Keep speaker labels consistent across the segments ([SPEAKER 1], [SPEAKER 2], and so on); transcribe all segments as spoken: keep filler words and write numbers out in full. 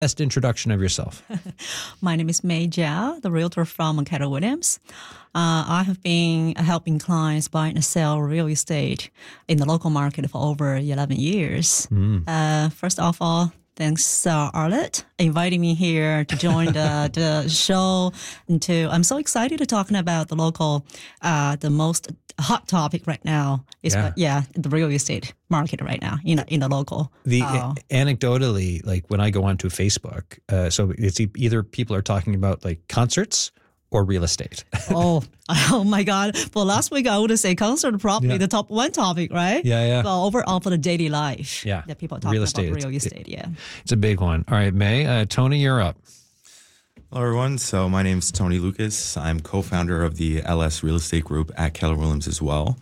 [SPEAKER 1] Best introduction of yourself.
[SPEAKER 2] My name is May Jiao, the realtor from Keller Williams. Uh, I have been helping clients buy and sell real estate in the local market for over eleven years. Mm. Uh, first of all, thanks, uh, Arlette, inviting me here to join the, the show. And to, I'm so excited to talking about the local, uh, the most hot topic right now is, yeah, uh, yeah the real estate market right now in in the local.
[SPEAKER 1] The
[SPEAKER 2] uh,
[SPEAKER 1] anecdotally, like when I go onto Facebook, uh, so it's either people are talking about like concerts or real estate.
[SPEAKER 2] oh, oh my God! For last week, I would say concert probably yeah. the top one topic, right?
[SPEAKER 1] Yeah, yeah.
[SPEAKER 2] But overall for the daily life,
[SPEAKER 1] yeah,
[SPEAKER 2] that people are talking
[SPEAKER 1] real estate,
[SPEAKER 2] about real
[SPEAKER 1] it's,
[SPEAKER 2] estate.
[SPEAKER 1] It,
[SPEAKER 2] yeah,
[SPEAKER 1] it's a big one. All right, May, uh, Tony, you're up.
[SPEAKER 3] Hello, everyone. So my name is Tony Lucas. I'm co-founder of the L S Real Estate Group at Keller Williams as well.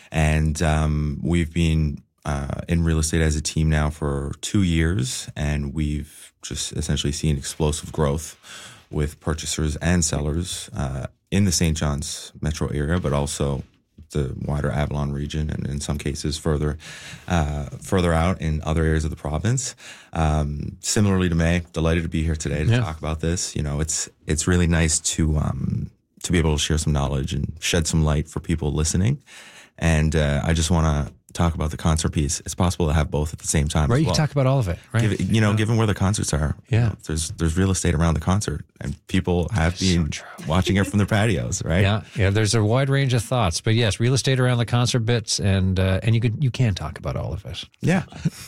[SPEAKER 3] And um, we've been uh, in real estate as a team now for two years, and we've just essentially seen explosive growth with purchasers and sellers uh, in the Saint John's metro area, but also the wider Avalon region, and in some cases further uh, further out in other areas of the province. Um, similarly to May, delighted to be here today to yeah. talk about this. You know, it's it's really nice to um, to be able to share some knowledge and shed some light for people listening. And uh, I just want to talk about the concert piece. It's possible to have both at the same time.
[SPEAKER 1] Right,
[SPEAKER 3] as
[SPEAKER 1] you
[SPEAKER 3] well.
[SPEAKER 1] can talk about all of it, right?
[SPEAKER 3] Give, you know, yeah. given where the concerts are,
[SPEAKER 1] yeah,
[SPEAKER 3] you know, there's there's real estate around the concert, and people have been so watching it from their patios, right?
[SPEAKER 1] Yeah, yeah. There's a wide range of thoughts, but yes, real estate around the concert bits, and uh, and you could you can talk about all of it.
[SPEAKER 3] Yeah,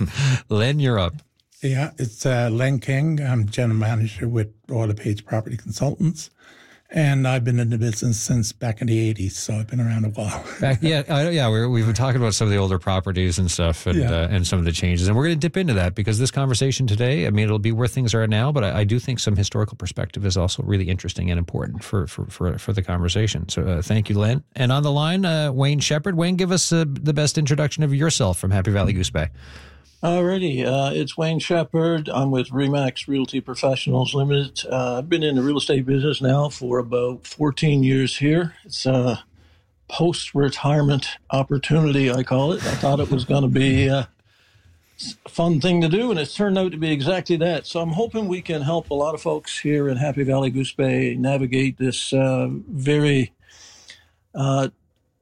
[SPEAKER 1] Len, you're up.
[SPEAKER 4] Yeah, it's uh, Len King. I'm general manager with Royal LePage Property Consultants. And I've been in the business since back in the eighties, so I've been around a while.
[SPEAKER 1] Back, yeah, uh, yeah. We're, we've been talking about some of the older properties and stuff, and yeah. uh, and some of the changes, and we're going to dip into that because this conversation today, I mean, it'll be where things are now, but I, I do think some historical perspective is also really interesting and important for for for, for the conversation. So, uh, thank you, Len. And on the line, uh, Wayne Shepherd. Wayne, give us uh, the best introduction of yourself from Happy Valley Goose Bay.
[SPEAKER 5] Alrighty, uh, it's Wayne Shepherd. I'm with Remax Realty Professionals Limited. Uh, I've been in the real estate business now for about fourteen years here. It's a post-retirement opportunity, I call it. I thought it was going to be uh, a fun thing to do, and it's turned out to be exactly that. So I'm hoping we can help a lot of folks here in Happy Valley Goose Bay navigate this uh, very uh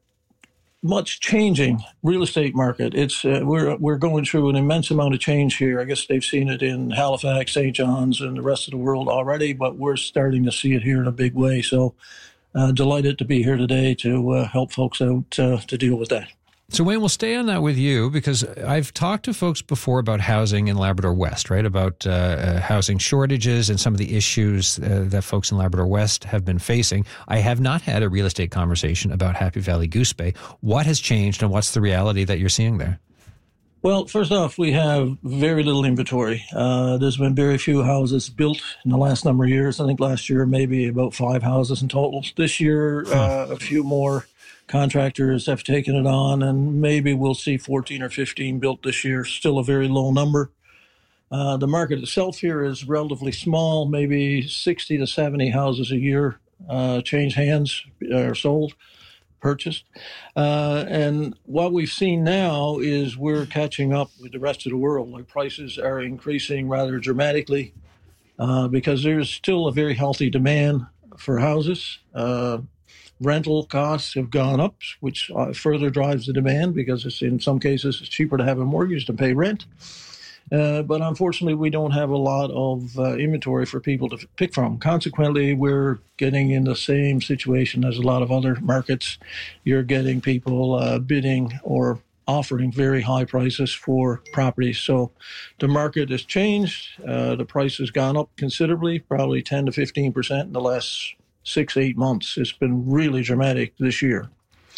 [SPEAKER 5] much changing real estate market. It's uh, we're we're going through an immense amount of change here. I guess they've seen it in Halifax, Saint John's, and the rest of the world already, but we're starting to see it here in a big way. So uh, delighted to be here today to uh, help folks out uh, to deal with that.
[SPEAKER 1] So, Wayne, we'll stay on that with you because I've talked to folks before about housing in Labrador West, right? About uh, uh, housing shortages and some of the issues uh, that folks in Labrador West have been facing. I have not had a real estate conversation about Happy Valley Goose Bay. What has changed and what's the reality that you're seeing there?
[SPEAKER 5] Well, first off, we have very little inventory. Uh, there's been very few houses built in the last number of years. I think last year maybe about five houses in total. This year, uh, a few more contractors have taken it on, and maybe we'll see fourteen or fifteen built this year. Still a very low number. Uh, the market itself here is relatively small, maybe sixty to seventy houses a year uh, change hands or sold, purchased. Uh, and what we've seen now is we're catching up with the rest of the world. Like prices are increasing rather dramatically uh, because there's still a very healthy demand for houses. Uh, Rental costs have gone up, which uh, further drives the demand because it's in some cases it's cheaper to have a mortgage than pay rent. Uh, but unfortunately, we don't have a lot of uh, inventory for people to pick from. Consequently, we're getting in the same situation as a lot of other markets. You're getting people uh, bidding or offering very high prices for properties. So the market has changed. Uh, the price has gone up considerably, probably ten to fifteen percent in the last six, eight months. It's been really dramatic this year.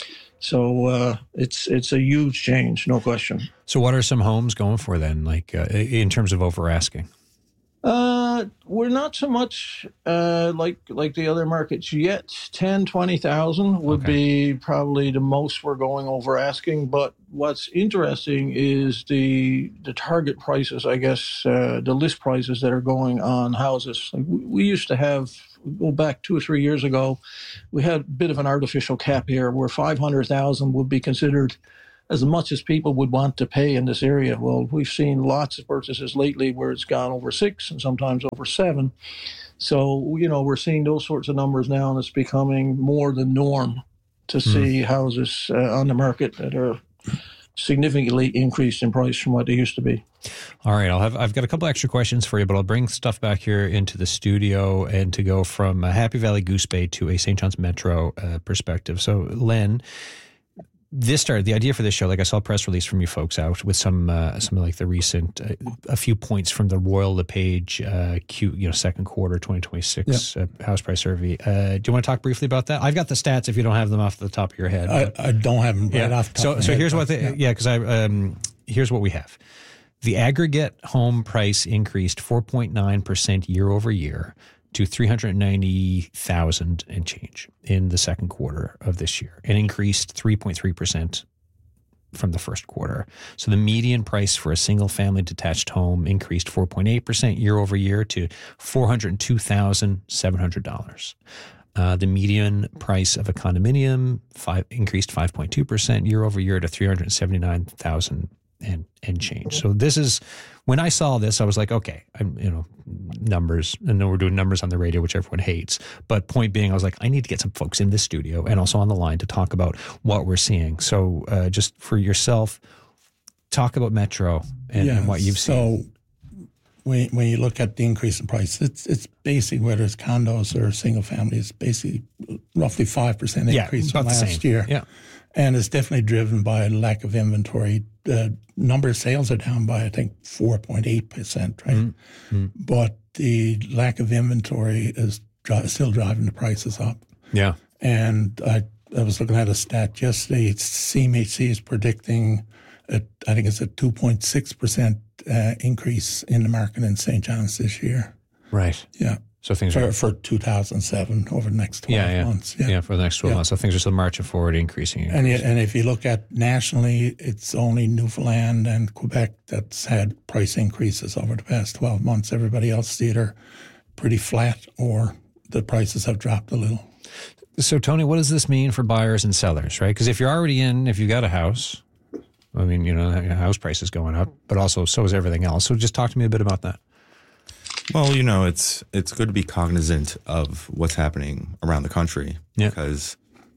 [SPEAKER 5] So uh, it's it's a huge change, no question.
[SPEAKER 1] So what are some homes going for then, like uh, in terms of over asking?
[SPEAKER 5] Uh, we're not so much uh, like like the other markets yet. ten, twenty thousand would
[SPEAKER 1] Okay.
[SPEAKER 5] be probably the most we're going over asking. But what's interesting is the the target prices, I guess, uh, the list prices that are going on houses. Like we, we used to have, go back two or three years ago, we had a bit of an artificial cap here where five hundred thousand would be considered as much as people would want to pay in this area. Well, we've seen lots of purchases lately where it's gone over six and sometimes over seven. So, you know, we're seeing those sorts of numbers now, and it's becoming more the norm to see mm. houses uh, on the market that are significantly increased in price from what they used to be.
[SPEAKER 1] All right, I'll have I've got a couple extra questions for you, but I'll bring stuff back here into the studio and to go from a Happy Valley Goose Bay to a Saint John's Metro uh, perspective. So, Len, this started, the idea for this show, like I saw a press release from you folks out with some, uh, some like the recent, uh, a few points from the Royal LePage uh, Q, you know, second quarter twenty twenty-six yep. uh, house price survey. Uh, do you want to talk briefly about that? I've got the stats if you don't have them off the top of your head.
[SPEAKER 4] I, I don't have them right
[SPEAKER 1] yeah.
[SPEAKER 4] off the top
[SPEAKER 1] so,
[SPEAKER 4] of my
[SPEAKER 1] so
[SPEAKER 4] head.
[SPEAKER 1] here's what, the, yeah, because I, um, here's what we have. The aggregate home price increased four point nine percent year over year to three hundred ninety thousand and change in the second quarter of this year, and increased three point three percent from the first quarter. So the median price for a single family detached home increased four point eight percent year over year to four hundred two thousand seven hundred dollars. Uh, the median price of a condominium five, increased five point two percent year over year to three hundred seventy-nine thousand dollars and and change. So this is, when I saw this, I was like, okay, I'm, you know, numbers, and then we're doing numbers on the radio, which everyone hates. But point being, I was like, I need to get some folks in the studio and also on the line to talk about what we're seeing. So uh, just for yourself, talk about Metro and,
[SPEAKER 4] yeah,
[SPEAKER 1] and what you've seen.
[SPEAKER 4] So when, when you look at the increase in price, it's it's basically, whether it's condos or single family, it's basically roughly five percent increase
[SPEAKER 1] yeah,
[SPEAKER 4] from last year.
[SPEAKER 1] Yeah.
[SPEAKER 4] And it's definitely driven by a lack of inventory. The number of sales are down by, I think, four point eight percent, right? Mm-hmm. But the lack of inventory is dri- still driving the prices up.
[SPEAKER 1] Yeah.
[SPEAKER 4] And I, I was looking at a stat yesterday. C M H C is predicting, a, I think it's a two point six percent uh, increase in the market in Saint John's this year.
[SPEAKER 1] Right.
[SPEAKER 4] Yeah.
[SPEAKER 1] So things
[SPEAKER 4] for,
[SPEAKER 1] are
[SPEAKER 4] for two thousand seven over the next twelve
[SPEAKER 1] yeah, yeah.
[SPEAKER 4] months.
[SPEAKER 1] Yeah. yeah, for the next twelve yeah. months. So things are still marching forward, increasing.
[SPEAKER 4] And yet, and if you look at nationally, it's only Newfoundland and Quebec that's had price increases over the past twelve months. Everybody else is either pretty flat or the prices have dropped a little.
[SPEAKER 1] So, Tony, what does this mean for buyers and sellers, right? Because if you're already in, if you got a house, I mean, you know, house price is going up, but also so is everything else. So just talk to me a bit about that.
[SPEAKER 3] Well, you know, it's it's good to be cognizant of what's happening around the country
[SPEAKER 1] yeah.
[SPEAKER 3] because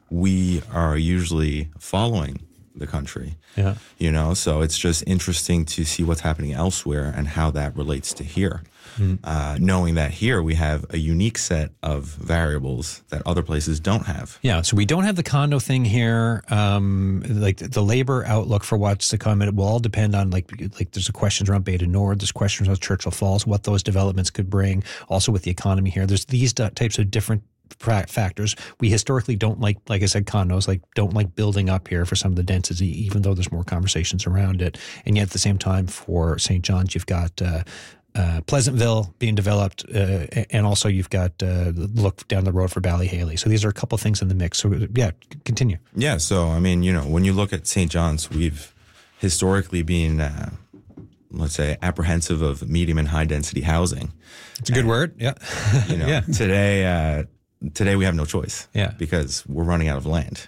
[SPEAKER 3] we are usually following the country.
[SPEAKER 1] Yeah.
[SPEAKER 3] You know, so it's just interesting to see what's happening elsewhere and how that relates to here. Mm. Uh, knowing that here we have a unique set of variables that other places don't have.
[SPEAKER 1] Yeah, so we don't have the condo thing here. Um, like the labor outlook for what's to come, it will all depend on like like there's questions around Beta Nord, there's questions about Churchill Falls, what those developments could bring. Also with the economy here, there's these types of different factors. We historically don't like, like I said, condos, like don't like building up here for some of the density, even though there's more conversations around it. And yet at the same time for Saint John's, you've got uh, uh, Pleasantville being developed, uh, and also you've got uh, look down the road for Ballyhaley. So these are a couple of things in the mix. So yeah, continue.
[SPEAKER 3] Yeah. So, I mean, you know, when you look at Saint John's, we've historically been, uh, let's say, apprehensive of medium and high density housing.
[SPEAKER 1] It's a good and, word. Yeah.
[SPEAKER 3] You know,
[SPEAKER 1] yeah.
[SPEAKER 3] today, uh, Today we have no choice
[SPEAKER 1] yeah.
[SPEAKER 3] because we're running out of land.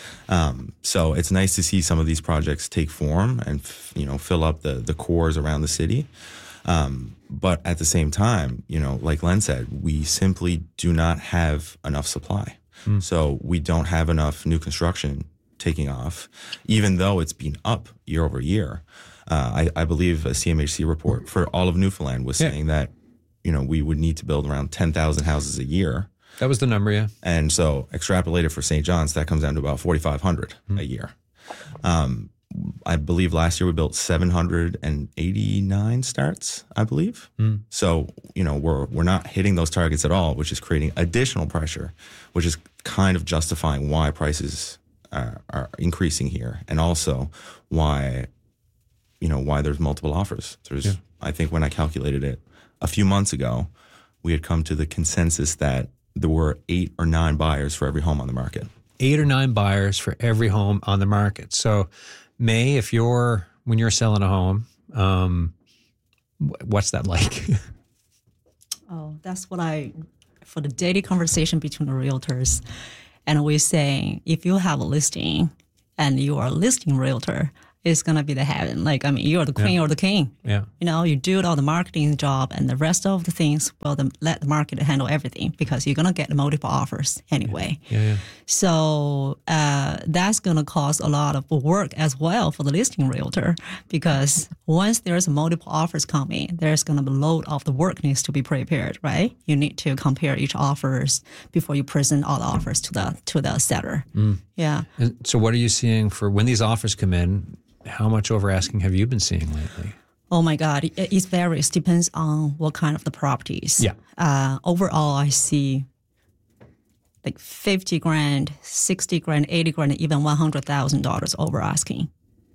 [SPEAKER 3] Um, so it's nice to see some of these projects take form and, you know, fill up the, the cores around the city. Um, but at the same time, you know, like Len said, we simply do not have enough supply. Mm. So we don't have enough new construction taking off, even though it's been up year over year. Uh, I, I believe a C M H C report for all of Newfoundland was yeah. saying that, you know, we would need to build around ten thousand houses a year.
[SPEAKER 1] That was the number, yeah.
[SPEAKER 3] And so extrapolated for Saint John's, that comes down to about forty-five hundred mm. a year. Um, I believe last year we built seven hundred eighty-nine starts, I believe. Mm. So, you know, we're we're not hitting those targets at all, which is creating additional pressure, which is kind of justifying why prices are, are increasing here, and also why, you know, why there's multiple offers. There's, yeah. I think when I calculated it a few months ago, we had come to the consensus that there were eight or nine buyers for every home on the market.
[SPEAKER 1] Eight or nine buyers for every home on the market. So, May, if you're, when you're selling a home, um, what's that like?
[SPEAKER 2] Oh, that's what I, for the daily conversation between the realtors, and we're saying, if you have a listing and you are a listing realtor, it's going to be the heaven. Like, I mean, you're the queen
[SPEAKER 1] yeah.
[SPEAKER 2] or the king.
[SPEAKER 1] Yeah.
[SPEAKER 2] You know, you do all the marketing job and the rest of the things, well, the, let the market handle everything because you're going to get multiple offers anyway.
[SPEAKER 1] Yeah, yeah.
[SPEAKER 2] So uh, that's going to cause a lot of work as well for the listing realtor because once there's multiple offers coming, there's going to be a load of the work needs to be prepared, right? You need to compare each offers before you present all the offers to the to the seller. Mm. Yeah.
[SPEAKER 1] And so what are you seeing for when these offers come in? How much over asking have you been seeing lately?
[SPEAKER 2] Oh my God, it, it varies. Depends on what kind of the properties.
[SPEAKER 1] Yeah.
[SPEAKER 2] Uh, overall, I see like fifty grand, sixty grand, eighty grand, even one hundred thousand dollars over asking.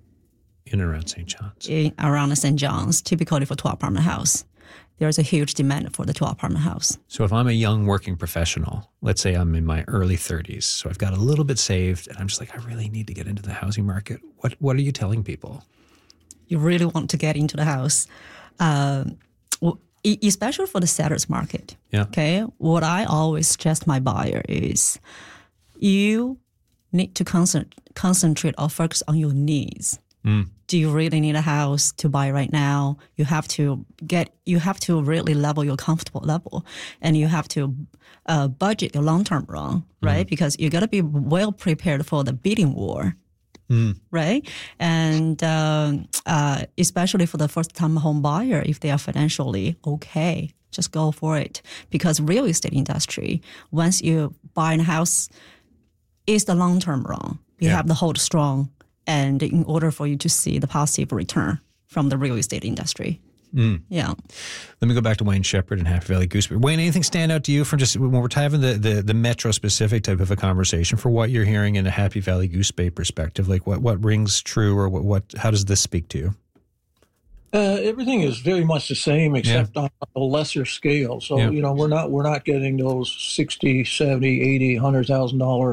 [SPEAKER 1] In and around Saint John's.
[SPEAKER 2] In, around Saint John's, typically for twelve apartment house. There's a huge demand for the twelve apartment house.
[SPEAKER 1] So if I'm a young working professional, let's say I'm in my early thirties, so I've got a little bit saved and I'm just like, I really need to get into the housing market. What what are you telling people?
[SPEAKER 2] You really want to get into the house, uh, especially for the seller's market.
[SPEAKER 1] Yeah.
[SPEAKER 2] Okay. What I always suggest my buyer is you need to concent- concentrate or focus on your needs. Mm. Do you really need a house to buy right now? You have to get, you have to really level your comfortable level, and you have to uh, budget your long-term run, right? Mm. Because you got to be well prepared for the bidding war, mm. right? And uh, uh, especially for the first-time home buyer, if they are financially okay, just go for it. Because real estate industry, once you buy a house, is the long-term run. You yeah. have to hold strong. And in order for you to see the positive return from the real estate industry. Mm. Yeah.
[SPEAKER 1] Let me go back to Wayne Shepherd and Happy Valley Gooseberry. Wayne, anything stand out to you from just when we're having the, the, the metro-specific type of a conversation for what you're hearing in a Happy Valley Goose Bay perspective? Like what, what rings true or what, what how does this speak to you?
[SPEAKER 5] Uh, everything is very much the same except yeah. on a lesser scale. So, yeah. you know, we're not we're not getting those sixty, seventy, eighty, one hundred thousand dollars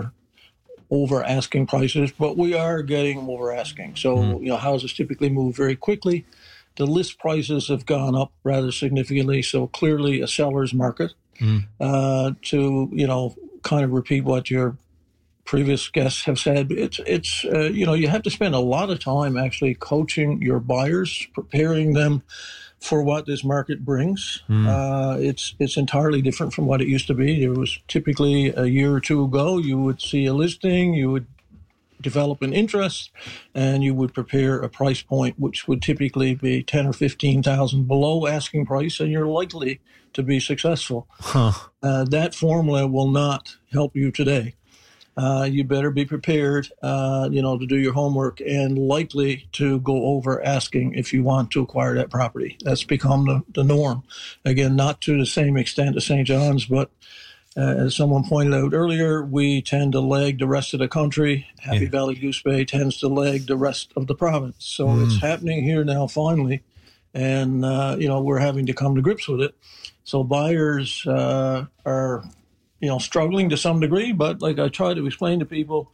[SPEAKER 5] over asking prices, but we are getting over asking. So, mm. you know, houses typically move very quickly. The list prices have gone up rather significantly. So clearly a seller's market. Mm. Uh, to, you know, kind of repeat what your previous guests have said, it's, it's uh, you know, you have to spend a lot of time actually coaching your buyers, preparing them for what this market brings. Mm. Uh, it's it's entirely different from what it used to be. It was typically a year or two ago, you would see a listing, you would develop an interest, and you would prepare a price point, which would typically be ten or fifteen thousand below asking price, and you're likely to be successful. Huh. Uh, that formula will not help you today. Uh, you better be prepared, uh, you know, to do your homework and likely to go over asking if you want to acquire that property. That's become the, the norm. Again, not to the same extent as Saint John's, but uh, as someone pointed out earlier, we tend to lag the rest of the country. Happy yeah. Valley Goose Bay tends to lag the rest of the province. So mm. it's happening here now finally, and, uh, you know, we're having to come to grips with it. So buyers uh, are... you know, struggling to some degree, but like I try to explain to people,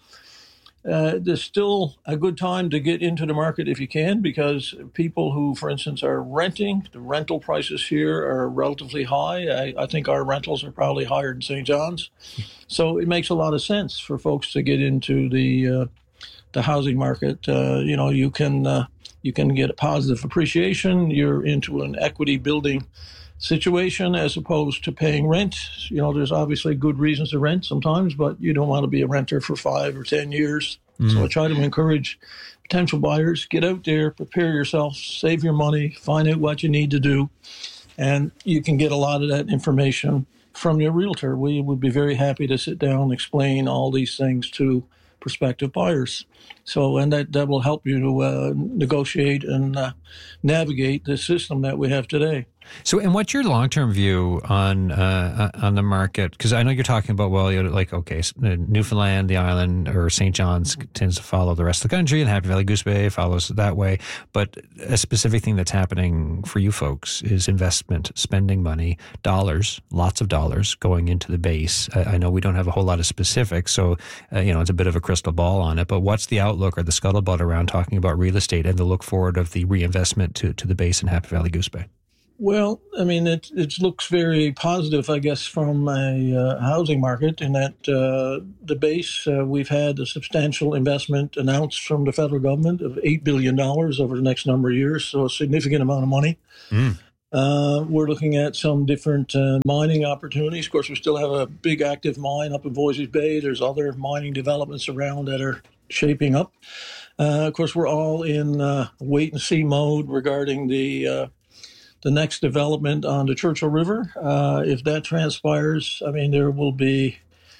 [SPEAKER 5] uh, there's still a good time to get into the market if you can, because people who, for instance, are renting, the rental prices here are relatively high. I, I think our rentals are probably higher than Saint John's. So it makes a lot of sense for folks to get into the uh, the housing market. Uh, you know, you can uh, you can get a positive appreciation. You're into an equity building situation as opposed to paying rent. You know, there's obviously good reasons to rent sometimes, but you don't want to be a renter for five or ten years. Mm. So I try to encourage potential buyers, get out there, prepare yourself, save your money, find out what you need to do, and you can get a lot of that information from your realtor. We would be very happy to sit down and explain all these things to prospective buyers. So, and that, that will help you to uh, negotiate and uh, navigate the system that we have today.
[SPEAKER 1] So, and what's your long-term view on uh, on the market? Because I know you're talking about, well, you're like, okay, Newfoundland, the island, or Saint John's tends to follow the rest of the country, and Happy Valley Goose Bay follows that way. But a specific thing that's happening for you folks is investment, spending money, dollars, lots of dollars going into the base. I, I know we don't have a whole lot of specifics, so uh, you know it's a bit of a crystal ball on it. But what's the outlook or the scuttlebutt around talking about real estate and the look forward of the reinvestment to to the base in Happy Valley Goose Bay?
[SPEAKER 5] Well, I mean, it it looks very positive, I guess, from a uh, housing market in that uh, the base, uh, we've had a substantial investment announced from the federal government of eight billion dollars over the next number of years, so a significant amount of money. Mm. Uh, we're looking at some different uh, mining opportunities. Of course, we still have a big active mine up in Voisey's Bay. There's other mining developments around that are shaping up. Uh, of course, we're all in uh, wait-and-see mode regarding the uh, the next development on the Churchill River. Uh, if that transpires, I mean, there will be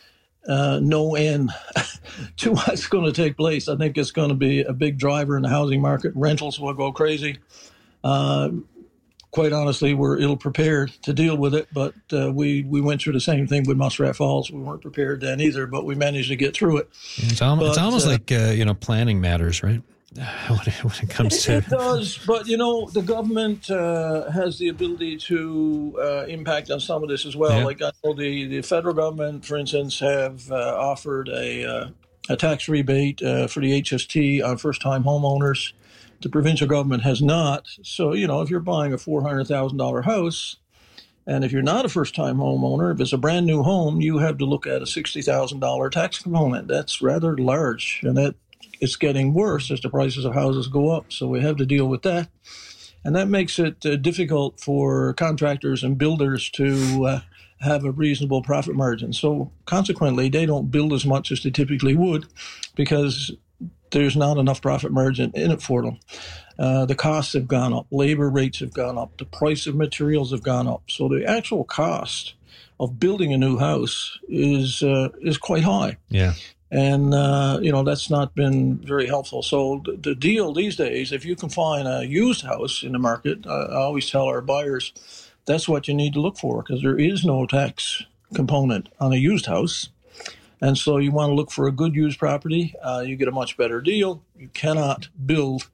[SPEAKER 5] uh, no end to what's going to take place. I think it's going to be a big driver in the housing market. Rentals will go crazy. Uh, Quite honestly, we're ill-prepared to deal with it, but uh, we, we went through the same thing with Muskrat Falls. We weren't prepared then either, but we managed to get through it.
[SPEAKER 1] It's, al- but, it's almost uh, like, uh, you know, planning matters, right? when, it, when it comes to...
[SPEAKER 5] It does, but, you know, the government uh, has the ability to uh, impact on some of this as well. Yeah. Like I know the, the federal government, for instance, have uh, offered a, uh, a tax rebate uh, for the H S T on first-time homeowners. The provincial government has not. So, you know, if you're buying a four hundred thousand dollars house, and if you're not a first-time homeowner, if it's a brand new home, you have to look at a sixty thousand dollars tax component. That's rather large, and that it's getting worse as the prices of houses go up. So we have to deal with that. And that makes it uh, difficult for contractors and builders to uh, have a reasonable profit margin. So consequently, they don't build as much as they typically would because there's not enough profit margin in it for them. Uh, the costs have gone up. Labor rates have gone up. The price of materials have gone up. So the actual cost of building a new house is uh, is quite high.
[SPEAKER 1] Yeah.
[SPEAKER 5] And, uh, you know, that's not been very helpful. So the, the deal these days, if you can find a used house in the market, I, I always tell our buyers that's what you need to look for because there is no tax component on a used house. And so you want to look for a good used property. Uh, you get a much better deal. You cannot build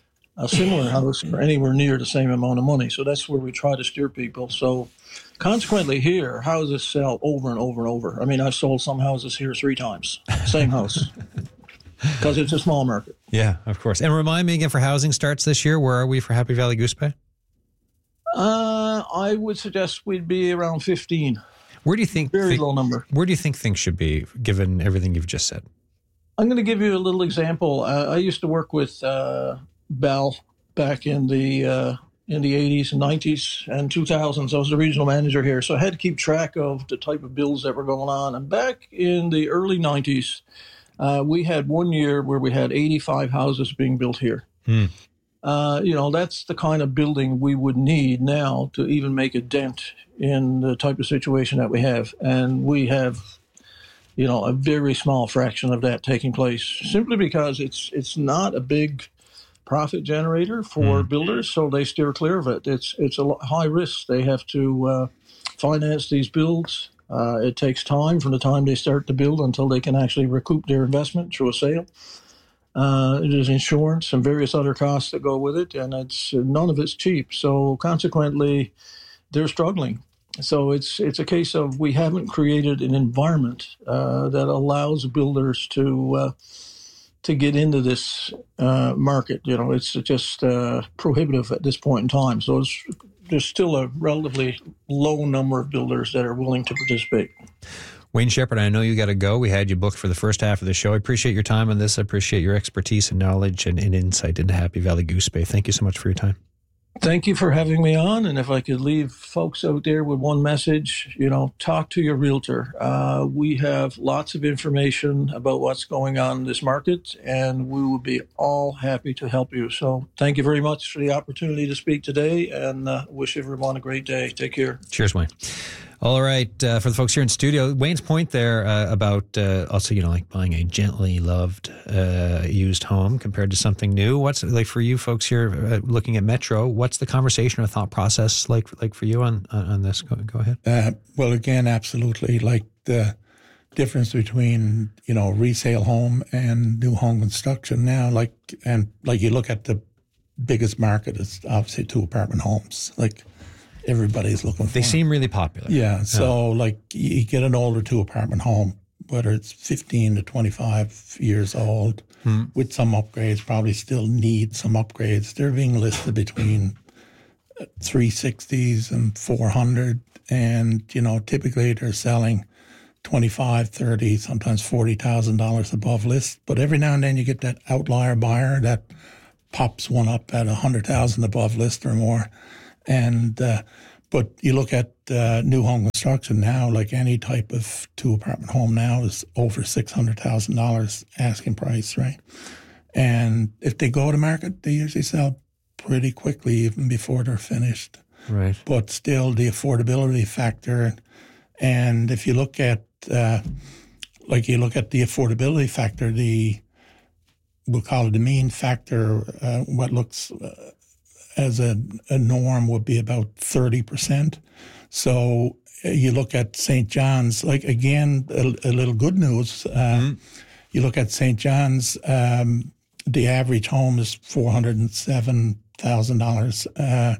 [SPEAKER 5] a similar house for anywhere near the same amount of money. So that's where we try to steer people. So consequently here, houses sell over and over and over. I mean, I've sold some houses here three times, same house, because it's a small market.
[SPEAKER 1] Yeah, of course. And remind me again for housing starts this year, where are we for Happy Valley Goose Bay?
[SPEAKER 5] Uh, I would suggest we'd be around fifteen.
[SPEAKER 1] Where do you think
[SPEAKER 5] very
[SPEAKER 1] th-
[SPEAKER 5] low number?
[SPEAKER 1] Where do you think things should be, given everything you've just said?
[SPEAKER 5] I'm going to give you a little example. Uh, I used to work with uh, Bell back in the uh, in the eighties and nineties and two thousands. I was the regional manager here, so I had to keep track of the type of builds that were going on. And back in the early nineties, uh, we had one year where we had eighty-five houses being built here. Hmm. Uh, you know, that's the kind of building we would need now to even make a dent in the type of situation that we have. And we have, you know, a very small fraction of that taking place simply because it's it's not a big profit generator for mm. builders, so they steer clear of it. It's it's a high risk. They have to uh, finance these builds. Uh, it takes time from the time they start to build until they can actually recoup their investment through a sale. Uh, there's insurance and various other costs that go with it, and it's none of it's cheap. So consequently, they're struggling. So it's it's a case of we haven't created an environment uh, that allows builders to uh, to get into this uh, market. You know, it's just uh, prohibitive at this point in time. So it's, there's still a relatively low number of builders that are willing to participate.
[SPEAKER 1] Wayne Shepherd, I know you got to go. We had you booked for the first half of the show. I appreciate your time on this. I appreciate your expertise and knowledge and, and insight into Happy Valley Goose Bay. Thank you so much for your time.
[SPEAKER 5] Thank you for having me on. And if I could leave folks out there with one message, you know, talk to your realtor. Uh, we have lots of information about what's going on in this market, and we will be all happy to help you. So thank you very much for the opportunity to speak today, and uh, wish everyone a great day. Take care.
[SPEAKER 1] Cheers, Wayne. All right, uh, for the folks here in studio, Wayne's point there uh, about uh, also, you know, like buying a gently loved uh, used home compared to something new. What's like for you folks here uh, looking at Metro? What's the conversation or thought process like like for you on on this? Go, go ahead.
[SPEAKER 4] Uh, well, again, absolutely. Like the difference between, you know, resale home and new home construction now, like and like you look at the biggest market is obviously two apartment homes, like. Everybody's looking for
[SPEAKER 1] They
[SPEAKER 4] them.
[SPEAKER 1] seem really popular.
[SPEAKER 4] Yeah. So, yeah. like, you get an older two-apartment home, whether it's fifteen to twenty-five years old, hmm. with some upgrades, probably still need some upgrades. They're being listed between three sixties and four hundred. And, you know, typically they're selling twenty-five, thirty, sometimes forty thousand dollars above list. But every now and then you get that outlier buyer that pops one up at one hundred thousand above list or more. And uh, but you look at uh, new home construction now, like any type of two apartment home now is over six hundred thousand dollars asking price, right? And if they go to market, they usually sell pretty quickly even before they're finished.
[SPEAKER 1] Right.
[SPEAKER 4] But still the affordability factor. And if you look at, uh, like you look at the affordability factor, the, we'll call it the mean factor, uh, what looks uh, as a, a norm would be about thirty percent. So uh, you look at Saint John's, like again, a, a little good news. Uh, mm-hmm. You look at Saint John's, um, the average home is four hundred seven thousand dollars. Uh,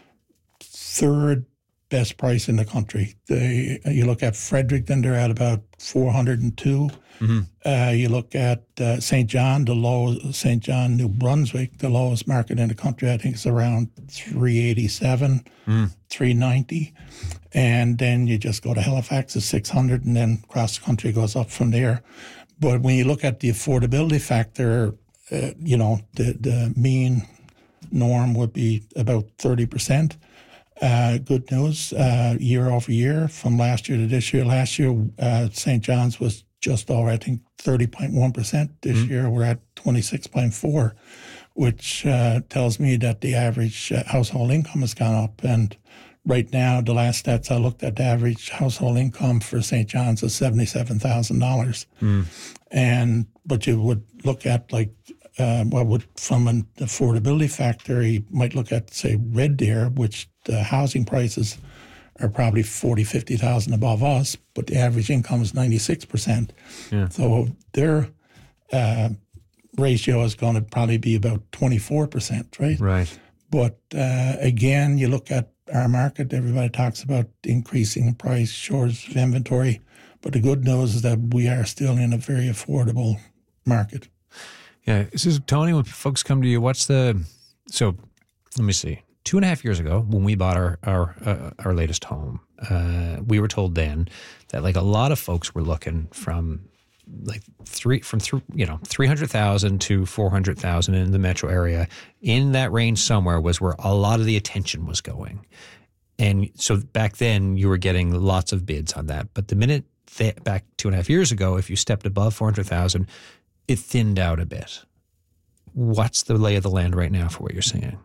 [SPEAKER 4] third best price in the country. They, you look at Fredericton, they're at about four hundred two. Mm-hmm. Uh, you look at uh, Saint John, the low Saint John, New Brunswick, the lowest market in the country, I think it's around three eighty-seven, mm. three ninety. And then you just go to Halifax at six hundred, and then across the country goes up from there. But when you look at the affordability factor, uh, you know, the, the mean norm would be about thirty percent. Uh, good news, uh, year over year, from last year to this year. Last year, uh, Saint John's was just over, I think, thirty point one percent. This mm-hmm. year, we're at twenty-six point four, which uh, tells me that the average uh, household income has gone up. And right now, the last stats I looked at, the average household income for Saint John's is seventy-seven thousand dollars. Mm. And but you would look at, like, uh, what would, from an affordability factor, you might look at, say, Red Deer, which the housing prices are probably forty, fifty thousand above us, but the average income is ninety-six percent. Yeah. So their uh, ratio is going to probably be about twenty-four percent, right?
[SPEAKER 1] Right.
[SPEAKER 4] But uh, again, you look at our market, everybody talks about increasing price, shortage of inventory, but the good news is that we are still in a very affordable market.
[SPEAKER 1] Yeah. So, Tony, when folks come to you, what's the, so let me see. Two and a half years ago, when we bought our our uh, our latest home, uh, we were told then that like a lot of folks were looking from like three from three you know three hundred thousand to four hundred thousand in the metro area. In that range somewhere was where a lot of the attention was going, and so back then you were getting lots of bids on that. But the minute th- back two and a half years ago, if you stepped above four hundred thousand, it thinned out a bit. What's the lay of the land right now for what you're seeing?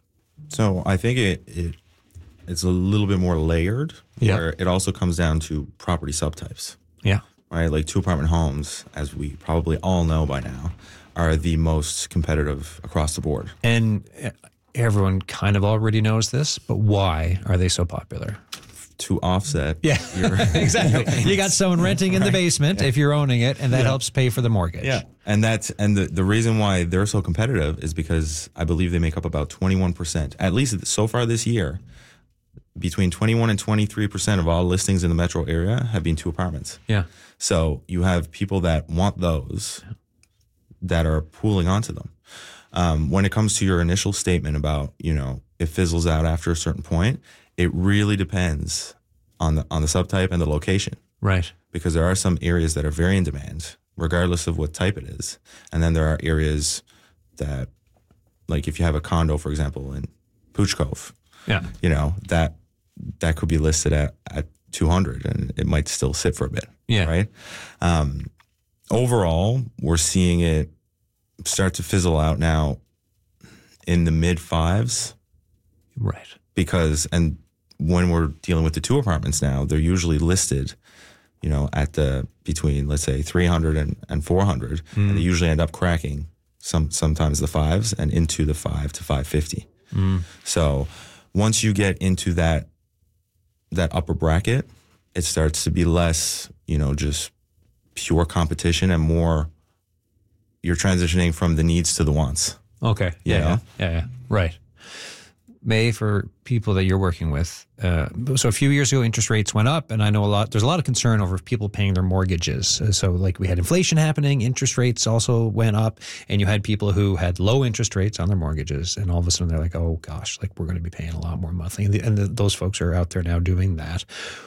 [SPEAKER 3] So I think it, it it's a little bit more layered,
[SPEAKER 1] yeah.
[SPEAKER 3] where it also comes down to property subtypes.
[SPEAKER 1] Yeah.
[SPEAKER 3] Right? Like two apartment homes, as we probably all know by now, are the most competitive across the board.
[SPEAKER 1] And everyone kind of already knows this, but why are they so popular?
[SPEAKER 3] To offset.
[SPEAKER 1] Yeah,
[SPEAKER 3] your,
[SPEAKER 1] exactly. You got someone renting in the basement yeah. if you're owning it, and that yeah. helps pay for the mortgage.
[SPEAKER 3] Yeah, and that's and the, the reason why they're so competitive is because I believe they make up about twenty-one percent, at least so far this year, between twenty-one and twenty-three percent of all listings in the metro area have been two apartments.
[SPEAKER 1] Yeah.
[SPEAKER 3] So you have people that want those that are pooling onto them. Um, when it comes to your initial statement about, you know, it fizzles out after a certain point, it really depends on the on the subtype and the location.
[SPEAKER 1] Right.
[SPEAKER 3] Because there are some areas that are very in demand, regardless of what type it is. And then there are areas that, like if you have a condo, for example, in Pooch Cove,
[SPEAKER 1] yeah.
[SPEAKER 3] you know, that that could be listed at, at two hundred and it might still sit for a bit.
[SPEAKER 1] Yeah.
[SPEAKER 3] Right? Um, overall, we're seeing it start to fizzle out now in the mid fives.
[SPEAKER 1] Right.
[SPEAKER 3] Because, and when we're dealing with the two apartments now, they're usually listed, you know, at the, between, let's say, three hundred and, and four hundred. Mm. And they usually end up cracking some sometimes the fives and into the five to five fifty. Mm. So once you get into that, that upper bracket, it starts to be less, you know, just pure competition and more, you're transitioning from the needs to the wants.
[SPEAKER 1] Okay.
[SPEAKER 3] You
[SPEAKER 1] Yeah.
[SPEAKER 3] know?
[SPEAKER 1] Yeah. yeah. Yeah. Right. May, for people that you're working with, uh, so a few years ago, interest rates went up, and I know a lot. There's a lot of concern over people paying their mortgages. Uh, so, like, we had inflation happening, interest rates also went up, and you had people who had low interest rates on their mortgages, and all of a sudden they're like, "Oh gosh, like we're going to be paying a lot more monthly." And, the, and the, those folks are out there now doing that.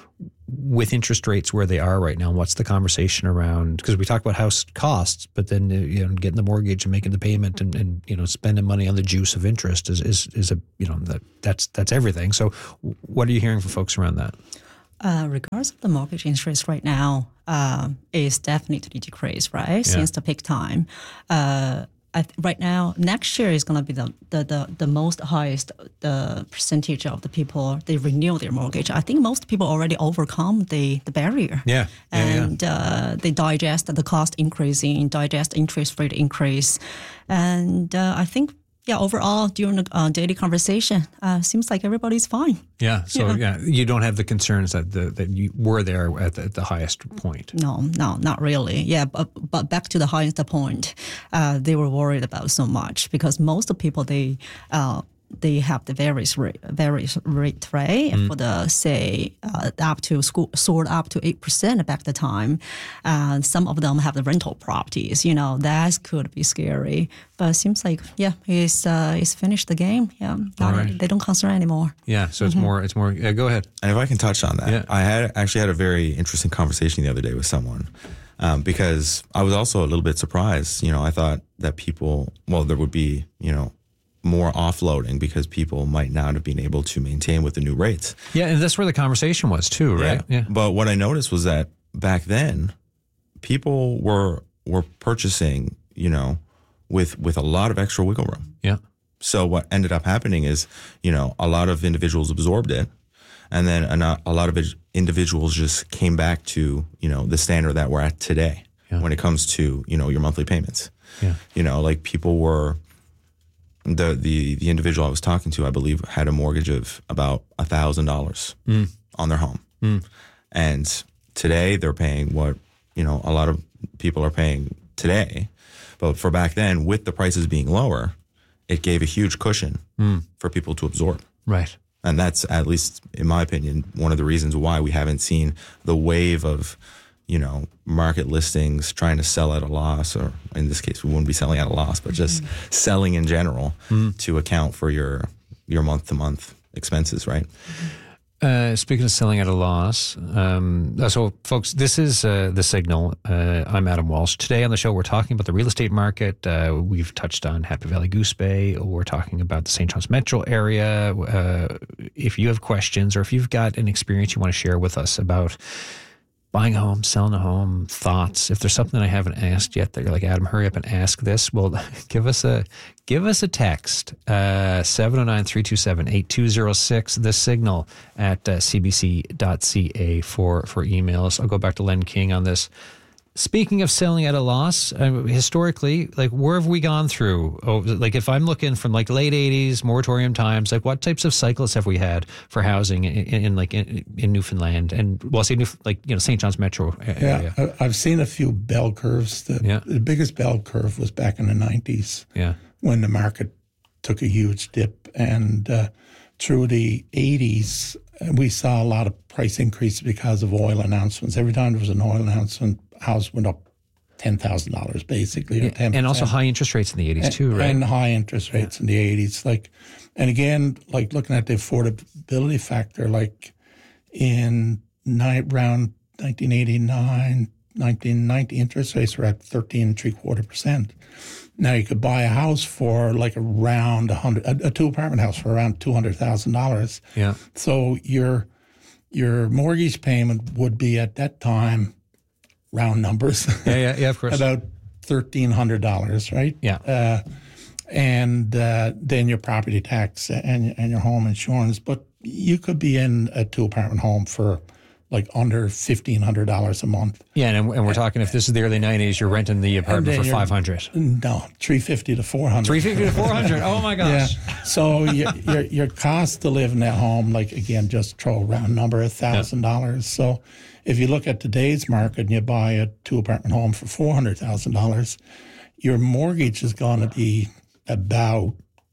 [SPEAKER 1] With interest rates where they are right now, what's the conversation around? Because we talk about house costs, but then you know getting the mortgage and making the payment and, and you know spending money on the juice of interest is is, is a you know that that's that's everything. So what are you hearing from folks around that?
[SPEAKER 2] Uh, regardless of the mortgage interest right now, uh, is definitely decreased, right? Yeah. Since the peak time. Uh, I th- right now, next year is going to be the, the, the, the most highest the percentage of the people they renew their mortgage. I think most people already overcome the, the barrier.
[SPEAKER 1] Yeah, yeah
[SPEAKER 2] and
[SPEAKER 1] yeah.
[SPEAKER 2] Uh, they digest the cost increasing, digest interest rate increase, and uh, I think. Yeah, overall, during the uh, daily conversation, uh, seems like everybody's fine.
[SPEAKER 1] Yeah, so
[SPEAKER 2] yeah.
[SPEAKER 1] yeah, you don't have the concerns that the, that you were there at the, at the highest point.
[SPEAKER 2] No, no, not really. Yeah, but, but back to the highest point, uh, they were worried about so much because most of the people, they uh, they have the various rate, various rate, right? Mm. For the, say, uh, up to school, soared up to eight percent back at the time. Uh, some of them have the rental properties, you know, that could be scary. But it seems like, yeah, it's, uh, it's finished the game. Yeah, not, right. They don't concern anymore.
[SPEAKER 1] Yeah, so it's mm-hmm. more, it's more, yeah, go ahead.
[SPEAKER 3] And if I can touch on that,
[SPEAKER 1] yeah.
[SPEAKER 3] I had actually had a very interesting conversation the other day with someone um, because I was also a little bit surprised. You know, I thought that people, well, there would be, you know, more offloading because people might not have been able to maintain with the new rates.
[SPEAKER 1] Yeah, and that's where the conversation was too, right?
[SPEAKER 3] Yeah. yeah. But what I noticed was that back then, people were were purchasing, you know, with with a lot of extra wiggle room.
[SPEAKER 1] Yeah.
[SPEAKER 3] So what ended up happening is, you know, a lot of individuals absorbed it, and then a, a lot of individuals just came back to, you know, the standard that we're at today yeah. when it comes to, you know, your monthly payments.
[SPEAKER 1] Yeah.
[SPEAKER 3] You know, like people were. The, the the individual I was talking to, I believe, had a mortgage of about a thousand dollars on their home,
[SPEAKER 1] mm.
[SPEAKER 3] and today they're paying what you know a lot of people are paying today, but for back then, with the prices being lower, it gave a huge cushion
[SPEAKER 1] mm.
[SPEAKER 3] for people to absorb.
[SPEAKER 1] Right,
[SPEAKER 3] and that's at least, in my opinion, one of the reasons why we haven't seen the wave of you know, market listings trying to sell at a loss, or in this case, we wouldn't be selling at a loss, but just mm. selling in general mm. to account for your your month to month expenses, right?
[SPEAKER 1] Uh, speaking of selling at a loss, um, so folks, this is uh, The Signal. Uh, I'm Adam Walsh. Today on the show, we're talking about the real estate market. Uh, we've touched on Happy Valley Goose Bay. We're talking about the Saint John's metro area. Uh, if you have questions or if you've got an experience you want to share with us about buying a home, selling a home, thoughts. If there's something I haven't asked yet that you're like, Adam, hurry up and ask this, well, give us a give us a text, uh, seven oh nine, three two seven, eight two oh six, The Signal at uh, c b c dot c a for, for emails. I'll go back to Len King on this. Speaking of selling at a loss, uh, historically, like where have we gone through? Oh, like if I'm looking from like late eighties, moratorium times, like what types of cycles have we had for housing in, in, in like in, in Newfoundland and well, say New, like you know Saint John's metro area?
[SPEAKER 4] Yeah, I've seen a few bell curves. The,
[SPEAKER 1] yeah.
[SPEAKER 4] the biggest bell curve was back in the nineties.
[SPEAKER 1] Yeah,
[SPEAKER 4] when the market took a huge dip, and uh, through the eighties, we saw a lot of price increases because of oil announcements. Every time there was an oil announcement, house went up ten thousand dollars basically. Or ten percent.
[SPEAKER 1] And also high interest rates in the eighties too, right?
[SPEAKER 4] And high interest rates yeah. in the eighties. Like, and again, like looking at the affordability factor, like in ni- around nineteen eighty-nine, nineteen ninety, interest rates were at thirteen and three quarter percent. Now you could buy a house for like around a hundred, a, a two apartment house for around two hundred thousand dollars.
[SPEAKER 1] Yeah.
[SPEAKER 4] So your your mortgage payment would be at that time, round numbers.
[SPEAKER 1] Yeah, yeah, yeah. Of course.
[SPEAKER 4] about thirteen hundred dollars, right?
[SPEAKER 1] Yeah.
[SPEAKER 4] Uh, and uh, then your property tax and and your home insurance. But you could be in a two apartment home for like under fifteen hundred dollars a month.
[SPEAKER 1] Yeah, and, and we're talking if this is the early nineties, you're renting the apartment for five hundred.
[SPEAKER 4] No, three fifty to four hundred.
[SPEAKER 1] Three fifty to four hundred. Oh my gosh.
[SPEAKER 4] Yeah. So your, your your cost to live in that home, like again, just throw a round number, a thousand dollars. So if you look at today's market and you buy a two apartment home for four hundred thousand dollars, your mortgage is going to be about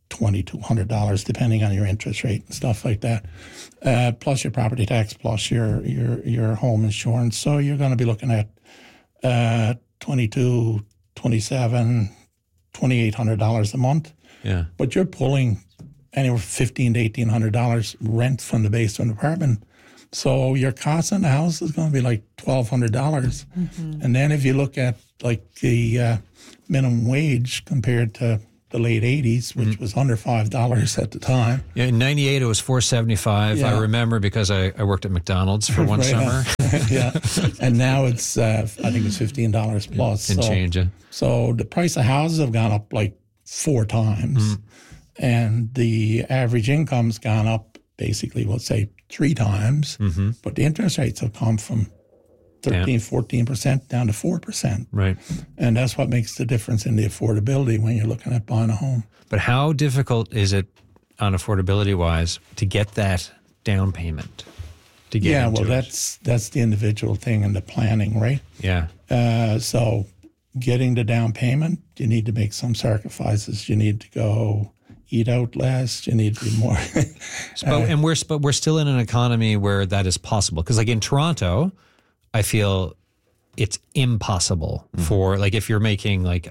[SPEAKER 4] twenty-two hundred dollars, depending on your interest rate and stuff like that, uh, plus your property tax, plus your your your home insurance. So you're going to be looking at uh, twenty-two, twenty-seven, twenty-eight hundred dollars a month.
[SPEAKER 1] Yeah.
[SPEAKER 4] But you're pulling anywhere fifteen to eighteen hundred dollars rent from the basement apartment. So your cost on the house is going to be like twelve hundred dollars. Mm-hmm. And then if you look at like the uh, minimum wage compared to the late eighties, which mm-hmm. was under five dollars at the time.
[SPEAKER 1] Yeah, in ninety-eight, it was four seventy-five. Yeah. I remember because I, I worked at McDonald's for one
[SPEAKER 4] right,
[SPEAKER 1] summer.
[SPEAKER 4] Yeah. And now it's, uh, I think it's fifteen dollars plus.
[SPEAKER 1] And
[SPEAKER 4] so,
[SPEAKER 1] change it.
[SPEAKER 4] So the price of houses have gone up like four times. Mm-hmm. And the average income's gone up basically, we'll say, three times. Mm-hmm. But the interest rates have come from thirteen, yeah. fourteen percent down to four percent.
[SPEAKER 1] Right.
[SPEAKER 4] And that's what makes the difference in the affordability when you're looking at buying a home.
[SPEAKER 1] But how difficult is it on affordability-wise to get that down payment? To get
[SPEAKER 4] yeah,
[SPEAKER 1] into
[SPEAKER 4] well,
[SPEAKER 1] it?
[SPEAKER 4] that's that's the individual thing and the planning, right?
[SPEAKER 1] Yeah.
[SPEAKER 4] Uh, so getting the down payment, you need to make some sacrifices. You need to go eat out less. You need to be more.
[SPEAKER 1] uh, and we're but we're still in an economy where that is possible. Because like in Toronto, I feel it's impossible mm-hmm. for like if you're making like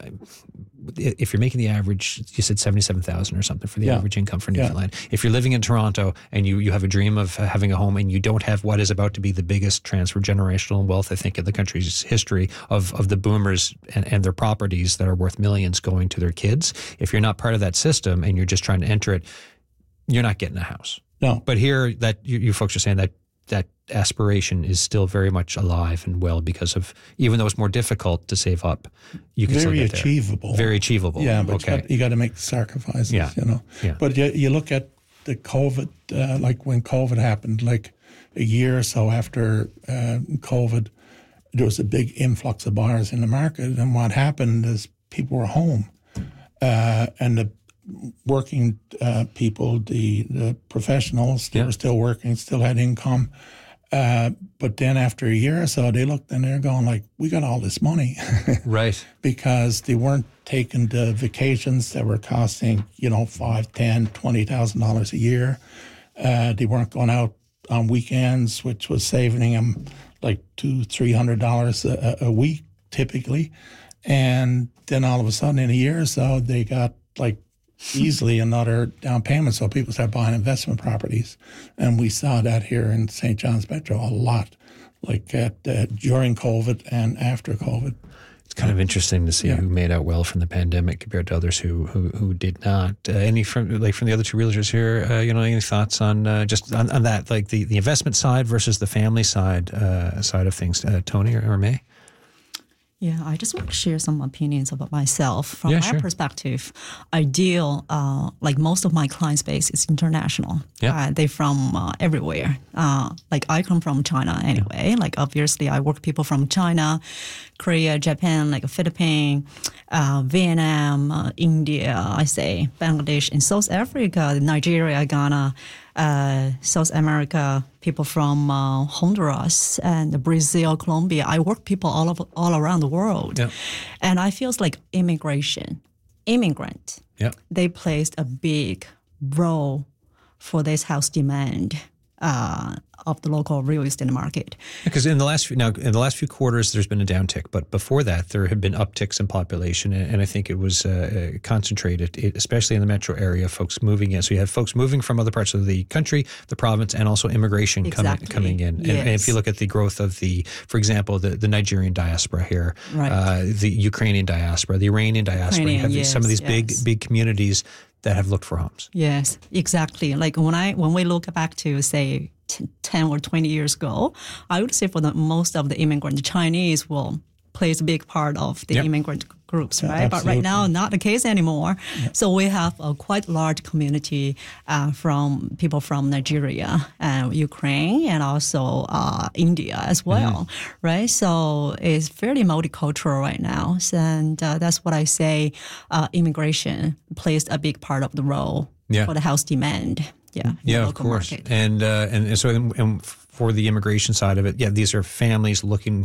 [SPEAKER 1] if you're making the average, you said seventy-seven thousand or something for the yeah. average income for Newfoundland. Yeah. If you're living in Toronto and you, you have a dream of having a home and you don't have what is about to be the biggest transfer generational wealth, I think, in the country's history of, of the boomers and, and their properties that are worth millions going to their kids, if you're not part of that system and you're just trying to enter it, you're not getting a house.
[SPEAKER 4] No.
[SPEAKER 1] But here that you, you folks are saying that that aspiration is still very much alive and well because of, even though it's more difficult to save up, you can
[SPEAKER 4] very
[SPEAKER 1] still get there.
[SPEAKER 4] achievable.
[SPEAKER 1] Very achievable.
[SPEAKER 4] Yeah, but
[SPEAKER 1] okay.
[SPEAKER 4] you got, you got to make sacrifices,
[SPEAKER 1] yeah.
[SPEAKER 4] you know.
[SPEAKER 1] Yeah.
[SPEAKER 4] But you, you look at the COVID, uh, like when COVID happened, like a year or so after uh, COVID, there was a big influx of buyers in the market. And what happened is people were home. Uh, and the working uh, people, the, the professionals, they yeah. were still working, still had income. Uh, but then after a year or so, they looked and they're going like, we got all this money.
[SPEAKER 1] Right.
[SPEAKER 4] Because they weren't taking the vacations that were costing, you know, five, ten, twenty thousand dollars a year. Uh, they weren't going out on weekends, which was saving them like two, three hundred dollars a, a week typically. And then all of a sudden in a year or so, they got like easily another down payment. So people start buying investment properties. And we saw that here in Saint John's Metro a lot, like at uh, during COVID and after COVID.
[SPEAKER 1] It's kind of interesting to see yeah. who made out well from the pandemic compared to others who who, who did not. Uh, any from like from the other two realtors here, uh, you know, any thoughts on uh, just on, on that, like the, the investment side versus the family side uh, side of things, uh, Tony or, or May?
[SPEAKER 2] Yeah, I just want to share some opinions about myself. From
[SPEAKER 1] yeah,
[SPEAKER 2] my
[SPEAKER 1] sure.
[SPEAKER 2] perspective, I deal, uh, like most of my client base is international.
[SPEAKER 1] Yeah.
[SPEAKER 2] Uh, they're from uh, everywhere. Uh, like I come from China anyway. Yeah. Like obviously I work with people from China, Korea, Japan, like Philippines, uh, Vietnam, uh, India, I say, Bangladesh, and South Africa, Nigeria, Ghana, Uh, South America, people from uh, Honduras and Brazil, Colombia. I work people all over, all around the world.
[SPEAKER 1] Yeah.
[SPEAKER 2] And I feel like immigration, immigrant,
[SPEAKER 1] yeah.
[SPEAKER 2] they placed a big role for this house demand uh, of the local real estate market.
[SPEAKER 1] Because in the last few, now in the last few quarters, there's been a downtick, but before that, there had been upticks in population, and, and I think it was uh, concentrated, it, especially in the metro area, folks moving in. So you have folks moving from other parts of the country, the province, and also immigration
[SPEAKER 2] exactly.
[SPEAKER 1] coming coming in.
[SPEAKER 2] Yes.
[SPEAKER 1] And, and if you look at the growth of the, for example, the, the Nigerian diaspora here,
[SPEAKER 2] right.
[SPEAKER 1] uh, the Ukrainian diaspora, the Iranian diaspora,
[SPEAKER 2] Ukrainian,
[SPEAKER 1] you have
[SPEAKER 2] yes,
[SPEAKER 1] some of these
[SPEAKER 2] yes.
[SPEAKER 1] big big communities that have looked for homes.
[SPEAKER 2] Yes, exactly. Like when I when we look back to say ten or twenty years ago, I would say for the most of the immigrant Chinese will plays a big part of the
[SPEAKER 1] yep.
[SPEAKER 2] immigrant groups,
[SPEAKER 4] yeah,
[SPEAKER 2] right?
[SPEAKER 4] Absolutely.
[SPEAKER 2] But right now, not the case anymore. Yeah. So we have a quite large community uh, from people from Nigeria and Ukraine and also uh, India as well, mm-hmm. right? So it's fairly multicultural right now. And uh, that's what I say, uh, immigration plays a big part of the role
[SPEAKER 1] yeah.
[SPEAKER 2] for the house demand. Yeah,
[SPEAKER 1] yeah, of course.
[SPEAKER 2] Market.
[SPEAKER 1] And, uh, and and so and for the immigration side of it, yeah, these are families looking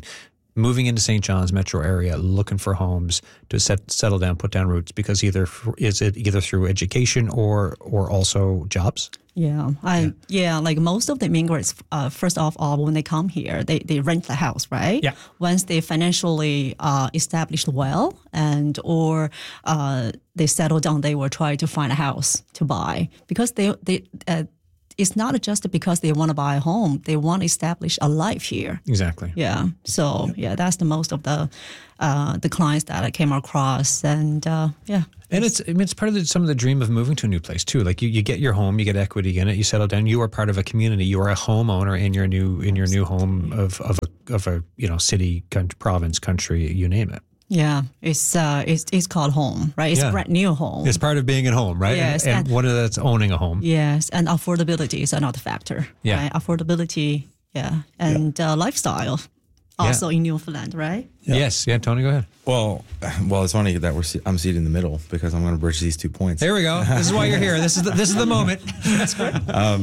[SPEAKER 1] moving into Saint John's metro area, looking for homes to set, settle down, put down roots, because either is it either through education or or also jobs?
[SPEAKER 2] Yeah, I yeah. yeah, like most of the immigrants, uh, first of all, when they come here, they, they rent the house, right?
[SPEAKER 1] Yeah.
[SPEAKER 2] Once they financially uh, established well, and or uh, they settle down, they will try to find a house to buy, because they they. Uh, It's not just because they want to buy a home; they want to establish a life here.
[SPEAKER 1] Exactly.
[SPEAKER 2] Yeah. So yeah, that's the most of the uh, the clients that I came across, and uh, yeah.
[SPEAKER 1] And it's I mean, it's part of the, some of the dream of moving to a new place too. Like you, you get your home, you get equity in it, you settle down. You are part of a community. You are a homeowner in your new in your new home of of a, of a you know city, country, province, country, you name it.
[SPEAKER 2] Yeah, it's uh, it's it's called home, right? It's
[SPEAKER 1] Yeah.
[SPEAKER 2] a brand new home.
[SPEAKER 1] It's part of being at home, right?
[SPEAKER 2] Yes,
[SPEAKER 1] And, and
[SPEAKER 2] and-
[SPEAKER 1] one of that's owning a home.
[SPEAKER 2] Yes, and affordability is another factor.
[SPEAKER 1] Yeah.
[SPEAKER 2] Right? Affordability, yeah, and Uh, lifestyle, also in Newfoundland, right?
[SPEAKER 4] Yeah.
[SPEAKER 1] Yes. Yeah. Tony, go ahead.
[SPEAKER 3] Well, well, it's funny that we're se- I'm seated in the middle because I'm going to bridge these two points.
[SPEAKER 1] There we go. This is why you're here. This is the, this is the moment. That's great.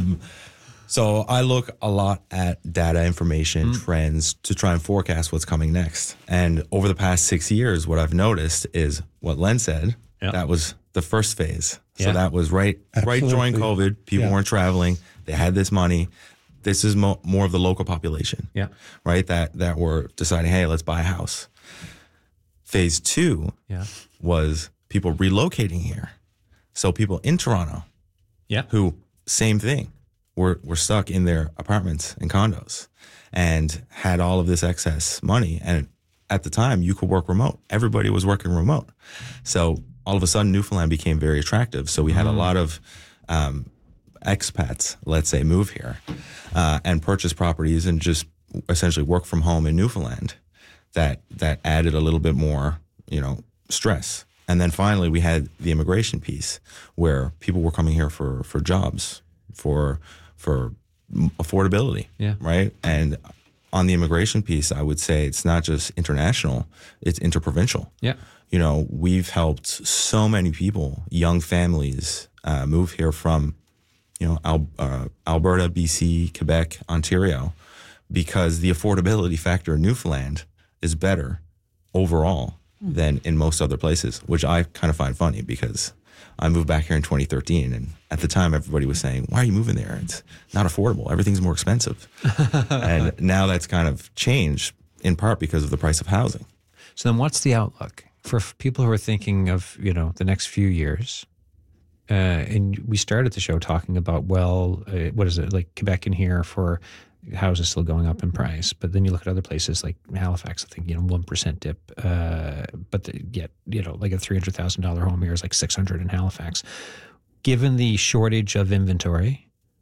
[SPEAKER 3] So I look a lot at data, information, trends to try and forecast what's coming next. And over the past six years, what I've noticed is what Len said.
[SPEAKER 1] Yeah.
[SPEAKER 3] That was the first phase. So
[SPEAKER 1] Yeah.
[SPEAKER 3] that was right, right during
[SPEAKER 4] Absolutely.
[SPEAKER 3] COVID. People
[SPEAKER 4] Yeah.
[SPEAKER 3] weren't traveling. They had this money. This is mo- more of the local population.
[SPEAKER 1] Yeah.
[SPEAKER 3] Right. That that were deciding, hey, let's buy a house. Phase two
[SPEAKER 1] Yeah.
[SPEAKER 3] was people relocating here. So people in Toronto
[SPEAKER 1] Yeah.
[SPEAKER 3] who, same thing, were, were stuck in their apartments and condos and had all of this excess money. And at the time, you could work remote. Everybody was working remote. So all of a sudden, Newfoundland became very attractive. So we had a lot of um, expats, let's say, move here uh, and purchase properties and just essentially work from home in Newfoundland. That that added a little bit more, you know, stress. And then finally, we had the immigration piece, where people were coming here for for jobs, for for affordability,
[SPEAKER 1] Yeah.
[SPEAKER 3] right? And on the immigration piece, I would say it's not just international; it's interprovincial.
[SPEAKER 1] Yeah.
[SPEAKER 3] You know, we've helped so many people, young families, uh, move here from, you know, Al- uh, Alberta, B C, Quebec, Ontario, because the affordability factor in Newfoundland is better overall than in most other places, which I kind of find funny because I moved back here in twenty thirteen, and at the time everybody was saying, "Why are you moving there? It's not affordable. Everything's more expensive." And now that's kind of changed in part because of the price of housing.
[SPEAKER 1] So then, what's the outlook for f- people who are thinking of you know the next few years? Uh, and we started the show talking about well, uh, what is it like Quebec in here for houses still going up in price, but then you look at other places like Halifax. I think you know one percent dip, uh, but the, yet you know like a three hundred thousand dollar home here is like six hundred in Halifax. Given the shortage of inventory,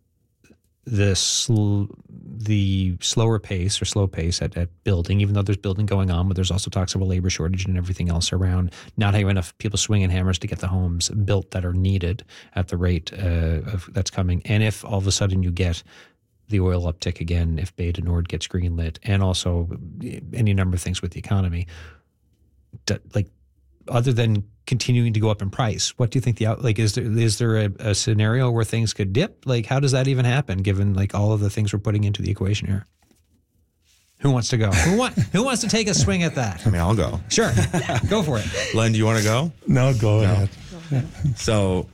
[SPEAKER 1] the sl- the slower pace or slow pace at, at building, even though there's building going on, but there's also talks of a labor shortage and everything else around, not having enough people swinging hammers to get the homes built that are needed at the rate uh, of, that's coming. And if all of a sudden you get the oil uptick again, if Bay du Nord gets greenlit, and also any number of things with the economy, d- like other than continuing to go up in price, what do you think the out, like, is there, is there a, a scenario where things could dip? Like, how does that even happen given like all of the things we're putting into the equation here? Who wants to go? Who, want, who wants to take a swing at that?
[SPEAKER 3] I mean, I'll go.
[SPEAKER 1] Sure. Go for it.
[SPEAKER 3] Len, do you want to go?
[SPEAKER 4] No, go ahead.
[SPEAKER 3] So,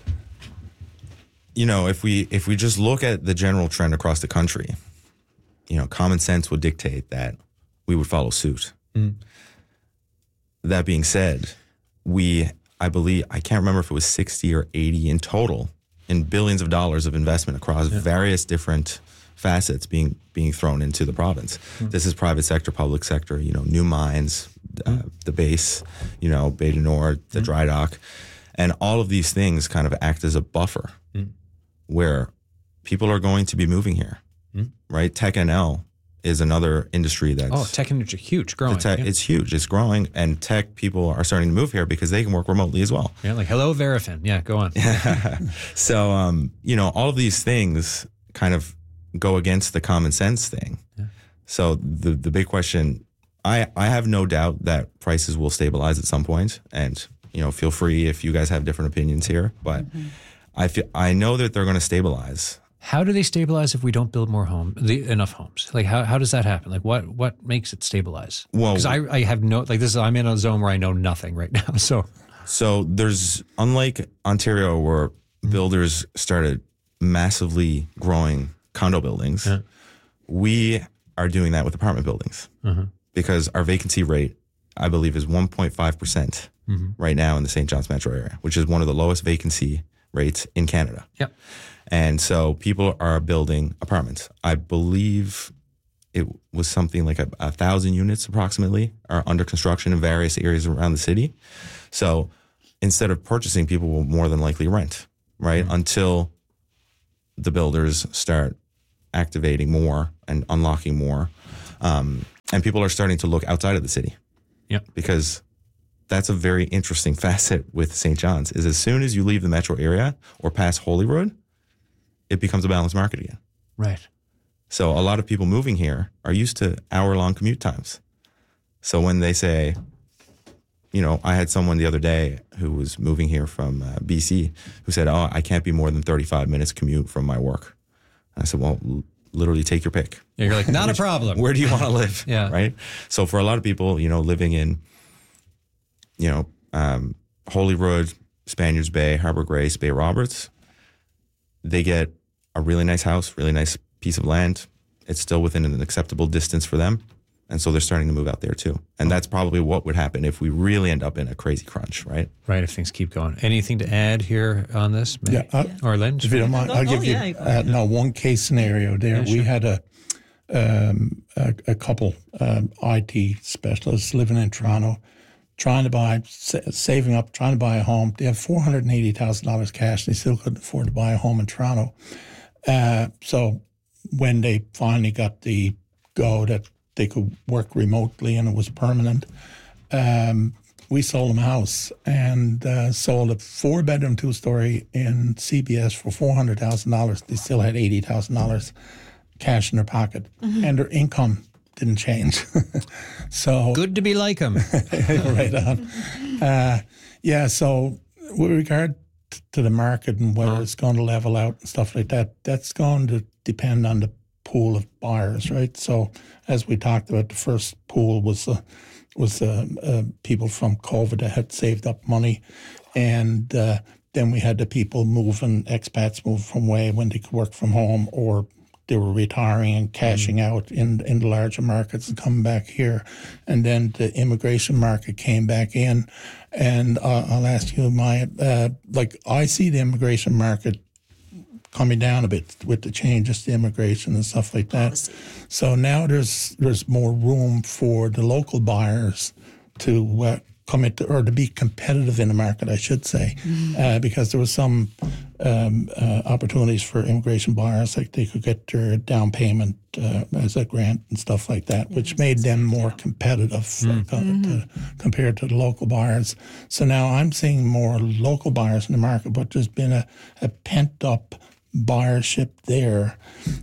[SPEAKER 3] you know, if we if we just look at the general trend across the country, you know, common sense would dictate that we would follow suit.
[SPEAKER 1] Mm.
[SPEAKER 3] That being said, we, I believe, I can't remember if it was sixty or eighty in total in billions of dollars of investment across yeah. various different facets being being thrown into the province. Mm. This is private sector, public sector, you know, new mines, uh, mm. the base, you know, Bay du Nord, the mm. dry dock. And all of these things kind of act as a buffer mm. where people are going to be moving here, mm. right? Tech N L is another industry that's...
[SPEAKER 1] Oh, tech industry, huge, growing.
[SPEAKER 3] Tech, yeah. It's huge. It's growing. And tech people are starting to move here because they can work remotely as well.
[SPEAKER 1] Yeah, like, hello, Verafin. Yeah, go on.
[SPEAKER 3] So, um, you know, all of these things kind of go against the common sense thing. Yeah. So the the big question, I, I have no doubt that prices will stabilize at some point. And, you know, feel free if you guys have different opinions here. But mm-hmm. I feel I know that they're going to stabilize.
[SPEAKER 1] How do they stabilize if we don't build more home, the, enough homes? Like how, how does that happen? Like what what makes it stabilize?
[SPEAKER 3] Well,
[SPEAKER 1] because I, I have no like this is I'm in a zone where I know nothing right now. So
[SPEAKER 3] so there's unlike Ontario where builders started massively growing condo buildings, yeah. we are doing that with apartment buildings uh-huh. because our vacancy rate, I believe, is one point five percent mm-hmm. right now in the Saint John's metro area, which is one of the lowest vacancy rates in Canada.
[SPEAKER 1] Yep.
[SPEAKER 3] And so people are building apartments. I believe it was something like a, a thousand units approximately are under construction in various areas around the city. So instead of purchasing, people will more than likely rent, right? Mm-hmm. Until the builders start activating more and unlocking more. Um, and people are starting to look outside of the city.
[SPEAKER 1] Yeah.
[SPEAKER 3] Because that's a very interesting facet with Saint John's is as soon as you leave the metro area or pass Holyrood, it becomes a balanced market again.
[SPEAKER 1] Right.
[SPEAKER 3] So a lot of people moving here are used to hour-long commute times. So when they say, you know, I had someone the other day who was moving here from uh, B C who said, oh, I can't be more than thirty-five minutes commute from my work. And I said, well, l- literally take your pick.
[SPEAKER 1] Yeah, you're like, not a problem.
[SPEAKER 3] Where do you want to live?
[SPEAKER 1] Yeah.
[SPEAKER 3] Right? So for a lot of people, you know, living in, you know, um, Holyrood, Spaniards Bay, Harbour Grace, Bay Roberts, they get a really nice house, really nice piece of land. It's still within an acceptable distance for them. And so they're starting to move out there too. And that's probably what would happen if we really end up in a crazy crunch, right?
[SPEAKER 1] Right, if things keep going. Anything to add here on this? Maybe?
[SPEAKER 4] Yeah. Uh,
[SPEAKER 1] or Lynn?
[SPEAKER 4] If you don't mind, I'll give you uh, no, one case scenario there. Yeah, sure. We had a, um, a, a couple um, I T specialists living in Toronto, trying to buy, saving up, trying to buy a home. They have four hundred eighty thousand dollars cash. They still couldn't afford to buy a home in Toronto. Uh, so when they finally got the go that they could work remotely and it was permanent, um, we sold them a house and uh, sold a four-bedroom, two-story in C B S for four hundred thousand dollars. They still had eighty thousand dollars cash in their pocket, mm-hmm. and their income didn't change. So
[SPEAKER 1] good to be like them.
[SPEAKER 4] Right on. Uh, yeah, so with regard to the market and whether uh-huh. it's going to level out and stuff like that, that's going to depend on the pool of buyers, right? So as we talked about, the first pool was uh, was uh, uh, people from COVID that had saved up money, and uh, then we had the people moving, expats moving from away when they could work from home, or they were retiring and cashing mm. out in in the larger markets and coming back here. And then the immigration market came back in. And uh, I'll ask you, my uh, like I see the immigration market coming down a bit with the changes to immigration and stuff like that. So now there's there's more room for the local buyers to uh, come into, or to be competitive in the market, I should say, mm. uh, because there was some um, uh, opportunities for immigration buyers, like they could get their down payment uh, as a grant and stuff like that, yeah, which made them more competitive mm. uh, mm-hmm. to, compared to the local buyers. So now I'm seeing more local buyers in the market, but there's been a, a pent-up buyership there.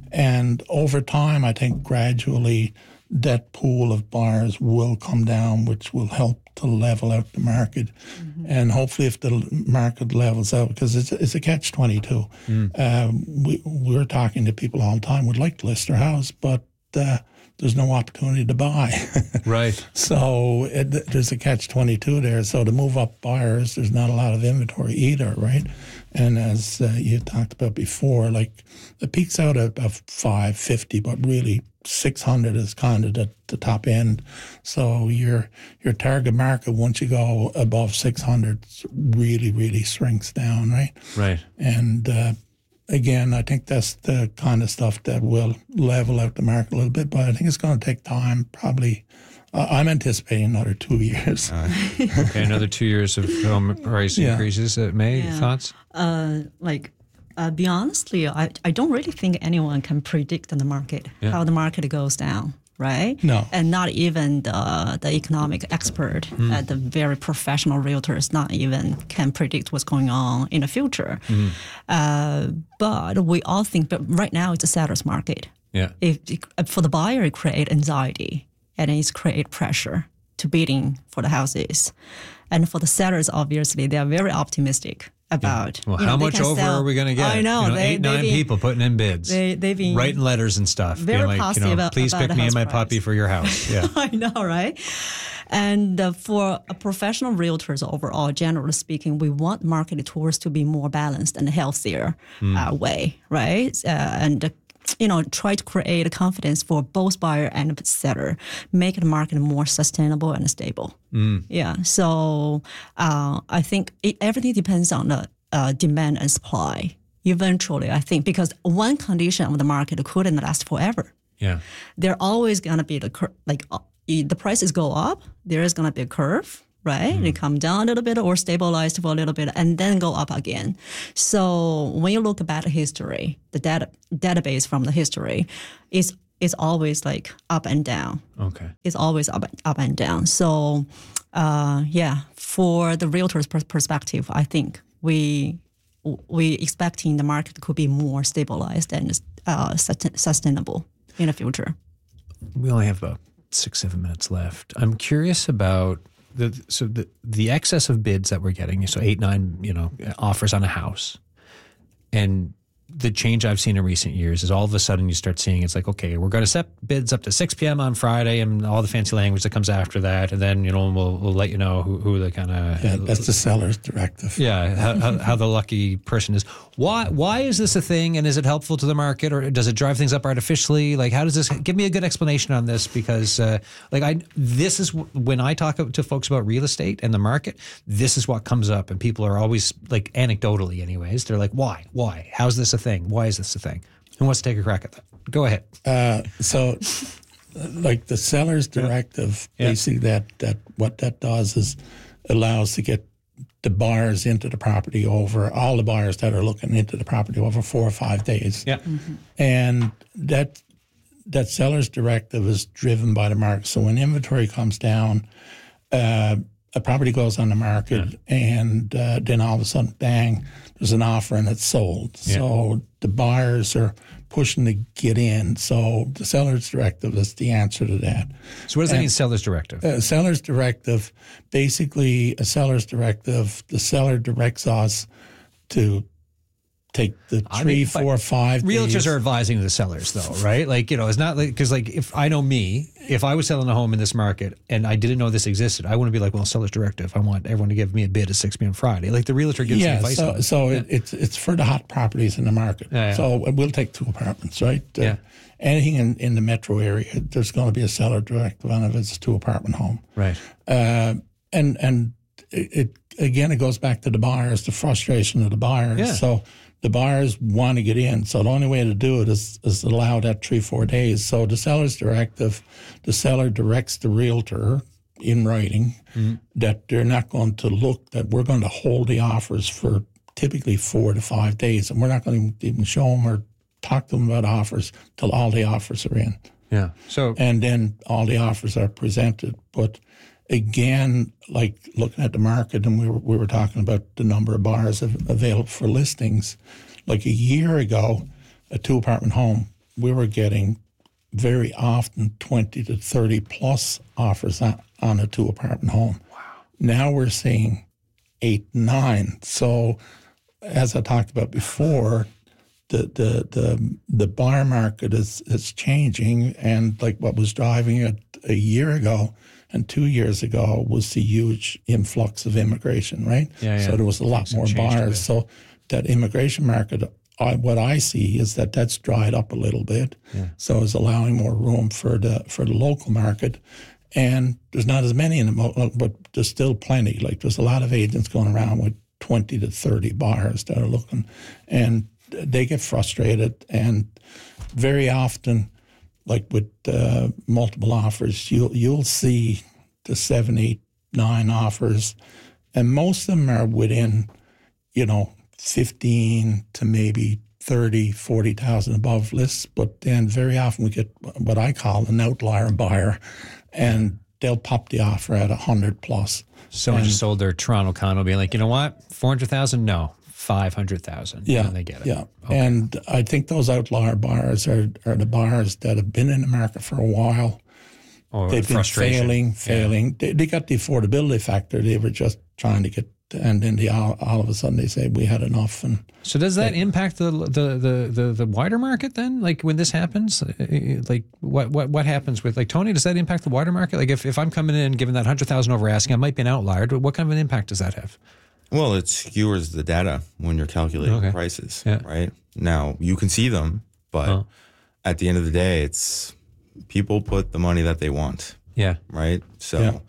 [SPEAKER 4] And over time, I think gradually that pool of buyers will come down, which will help to level out the market. Mm-hmm. And hopefully if the market levels out, because it's, it's a catch twenty-two. Mm. Um, we, we're talking to people all the time who would like to list their house, but uh, there's no opportunity to buy.
[SPEAKER 1] Right.
[SPEAKER 4] So it, there's a catch twenty-two there. So to move up buyers, there's not a lot of inventory either, right? And as uh, you talked about before, like it peaks out at, at five fifty, but really six hundred is kind of the, the top end. So your your target market, once you go above six hundred, really, really shrinks down, right?
[SPEAKER 1] Right.
[SPEAKER 4] And uh, again, I think that's the kind of stuff that will level out the market a little bit, but I think it's going to take time, probably. Uh, I'm anticipating another two years.
[SPEAKER 1] Uh, okay, another two years of home price yeah. increases. Uh, May, yeah. thoughts?
[SPEAKER 2] Uh, like, uh, be honestly, I, I don't really think anyone can predict in the market yeah. how the market goes down, right?
[SPEAKER 4] No.
[SPEAKER 2] And not even the, the economic expert, mm. uh, the very professional realtors, not even can predict what's going on in the future. Mm. Uh, but we all think, but right now it's a seller's market.
[SPEAKER 1] Yeah.
[SPEAKER 2] If, for the buyer, it creates anxiety. And it's create pressure to bidding for the houses. And for the sellers, obviously, they are very optimistic about.
[SPEAKER 1] Well,
[SPEAKER 2] you
[SPEAKER 1] how
[SPEAKER 2] know,
[SPEAKER 1] much over
[SPEAKER 2] sell.
[SPEAKER 1] are we going to get?
[SPEAKER 2] I know,
[SPEAKER 1] you know
[SPEAKER 2] they,
[SPEAKER 1] eight, nine
[SPEAKER 2] been,
[SPEAKER 1] people putting in bids.
[SPEAKER 2] They, they've been
[SPEAKER 1] writing letters and stuff.
[SPEAKER 2] Very
[SPEAKER 1] being like,
[SPEAKER 2] positive
[SPEAKER 1] you know,
[SPEAKER 2] about,
[SPEAKER 1] please
[SPEAKER 2] about
[SPEAKER 1] pick me and my
[SPEAKER 2] price.
[SPEAKER 1] puppy for your house. Yeah,
[SPEAKER 2] I know, right? And uh, for a professional realtors overall, generally speaking, we want market tours to be more balanced and healthier mm. uh, way, right? Uh, and uh, you know, try to create a confidence for both buyer and seller, make the market more sustainable and stable. Mm. Yeah. So uh, I think it, everything depends on the uh, demand and supply. Eventually, I think, because one condition of the market couldn't last forever.
[SPEAKER 1] Yeah.
[SPEAKER 2] There always going to be the cur- like uh, the prices go up. There is going to be a curve. Right? Mm. They come down a little bit or stabilized for a little bit and then go up again. So when you look back at history, the data database from the history is is always like up and down.
[SPEAKER 1] Okay.
[SPEAKER 2] It's always up, up and down. So uh, yeah, for the realtor's perspective, I think we we expecting the market could be more stabilized and uh, sustainable in the future.
[SPEAKER 1] We only have about six, seven minutes left. I'm curious about The, so the the excess of bids that we're getting, so eight, nine, you know, offers on a house, and the change I've seen in recent years is all of a sudden you start seeing it's like, okay, we're going to set bids up to six p.m. on Friday and all the fancy language that comes after that, and then you know we'll we'll let you know who, who the kind of
[SPEAKER 4] yeah that's the seller's directive.
[SPEAKER 1] Yeah, how, how, how the lucky person is. Why why is this a thing, and is it helpful to the market, or does it drive things up artificially? Like, how does this? Give me a good explanation on this, because uh, like I this is when I talk to folks about real estate and the market, this is what comes up, and people are always like anecdotally, anyways, they're like, why why how's this a thing? Why is this a thing? Who wants to take a crack at that? Go ahead.
[SPEAKER 4] Uh, so, like the seller's directive, yeah. basically that that what that does is allows to get the buyers into the property over all the buyers that are looking into the property over four or five days.
[SPEAKER 1] Yeah,
[SPEAKER 2] mm-hmm.
[SPEAKER 4] and that that seller's directive is driven by the market. So when inventory comes down, uh, a property goes on the market, yeah. and uh, then all of a sudden, bang, there's an offer and it's sold. Yeah. So the buyers are pushing to get in. So the seller's directive is the answer to that.
[SPEAKER 1] So what does that and, mean, seller's directive?
[SPEAKER 4] A seller's directive, basically a seller's directive, the seller directs us to take the three, I mean, four, five
[SPEAKER 1] realtors
[SPEAKER 4] days.
[SPEAKER 1] are advising the sellers, though, right? Like, you know, it's not like, because like if I know me, if I was selling a home in this market and I didn't know this existed, I wouldn't be like, well, seller's directive, I want everyone to give me a bid at six p.m. Friday. Like the realtor gives
[SPEAKER 4] yeah,
[SPEAKER 1] advice.
[SPEAKER 4] So,
[SPEAKER 1] on it.
[SPEAKER 4] so
[SPEAKER 1] yeah.
[SPEAKER 4] it, it's it's for the hot properties in the market.
[SPEAKER 1] Yeah, yeah.
[SPEAKER 4] So we'll take two apartments, right? Uh,
[SPEAKER 1] yeah.
[SPEAKER 4] Anything in, in the metro area, there's going to be a seller directive on if it's a two apartment home.
[SPEAKER 1] Right.
[SPEAKER 4] Uh, and and it, it again, it goes back to the buyers, the frustration of the buyers.
[SPEAKER 1] Yeah.
[SPEAKER 4] So the buyers want to get in. So the only way to do it is, is allow that three, four days. So the seller's directive, the seller directs the realtor in writing mm-hmm. that they're not going to look, that we're going to hold the offers for typically four to five days. And we're not going to even show them or talk to them about offers till all the offers are in.
[SPEAKER 1] Yeah. So
[SPEAKER 4] and then all the offers are presented. But again, like looking at the market, and we were we were talking about the number of buyers available for listings. Like a year ago, a two apartment home, we were getting very often twenty to thirty plus offers on, on a two apartment home.
[SPEAKER 1] Wow.
[SPEAKER 4] Now we're seeing eight, nine. So as I talked about before, the the the, the buyer market is, is changing, and like what was driving it a year ago and two years ago was the huge influx of immigration, right?
[SPEAKER 1] Yeah, yeah.
[SPEAKER 4] So there was a lot more buyers. So that immigration market, I, what I see is that that's dried up a little bit.
[SPEAKER 1] Yeah.
[SPEAKER 4] So it's allowing more room for the for the local market. And there's not as many in the, but there's still plenty. Like there's a lot of agents going around with twenty to thirty buyers that are looking, and they get frustrated. And very often, like with uh, multiple offers, you'll you'll see the seven, eight, nine offers, and most of them are within, you know, fifteen to maybe thirty, forty thousand above lists. But then very often we get what I call an outlier buyer, and they'll pop the offer at a hundred plus.
[SPEAKER 1] Someone just sold their Toronto condo, being like, you know what, four hundred thousand, no. five hundred thousand.
[SPEAKER 4] Yeah,
[SPEAKER 1] and they get it.
[SPEAKER 4] Yeah,
[SPEAKER 1] okay.
[SPEAKER 4] And I think those outlier buyers are, are the buyers that have been in the market for a while.
[SPEAKER 1] Or
[SPEAKER 4] They've been failing, failing. Yeah. They, they got the affordability factor. They were just trying to get and then the, all, all of a sudden they say we had enough. And
[SPEAKER 1] so does that impact the, the the the the wider market then? Like when this happens, like what what what happens with like Tony? Does that impact the wider market? Like if, if I'm coming in and giving that hundred thousand over asking, I might be an outlier. But what kind of an impact does that have?
[SPEAKER 3] Well, it skewers the data when you're calculating
[SPEAKER 1] Okay.
[SPEAKER 3] prices,
[SPEAKER 1] Yeah.
[SPEAKER 3] right? Now you can see them, but
[SPEAKER 1] Oh.
[SPEAKER 3] at the end of the day, it's people put the money that they want,
[SPEAKER 1] Yeah.
[SPEAKER 3] right? So
[SPEAKER 4] Yeah.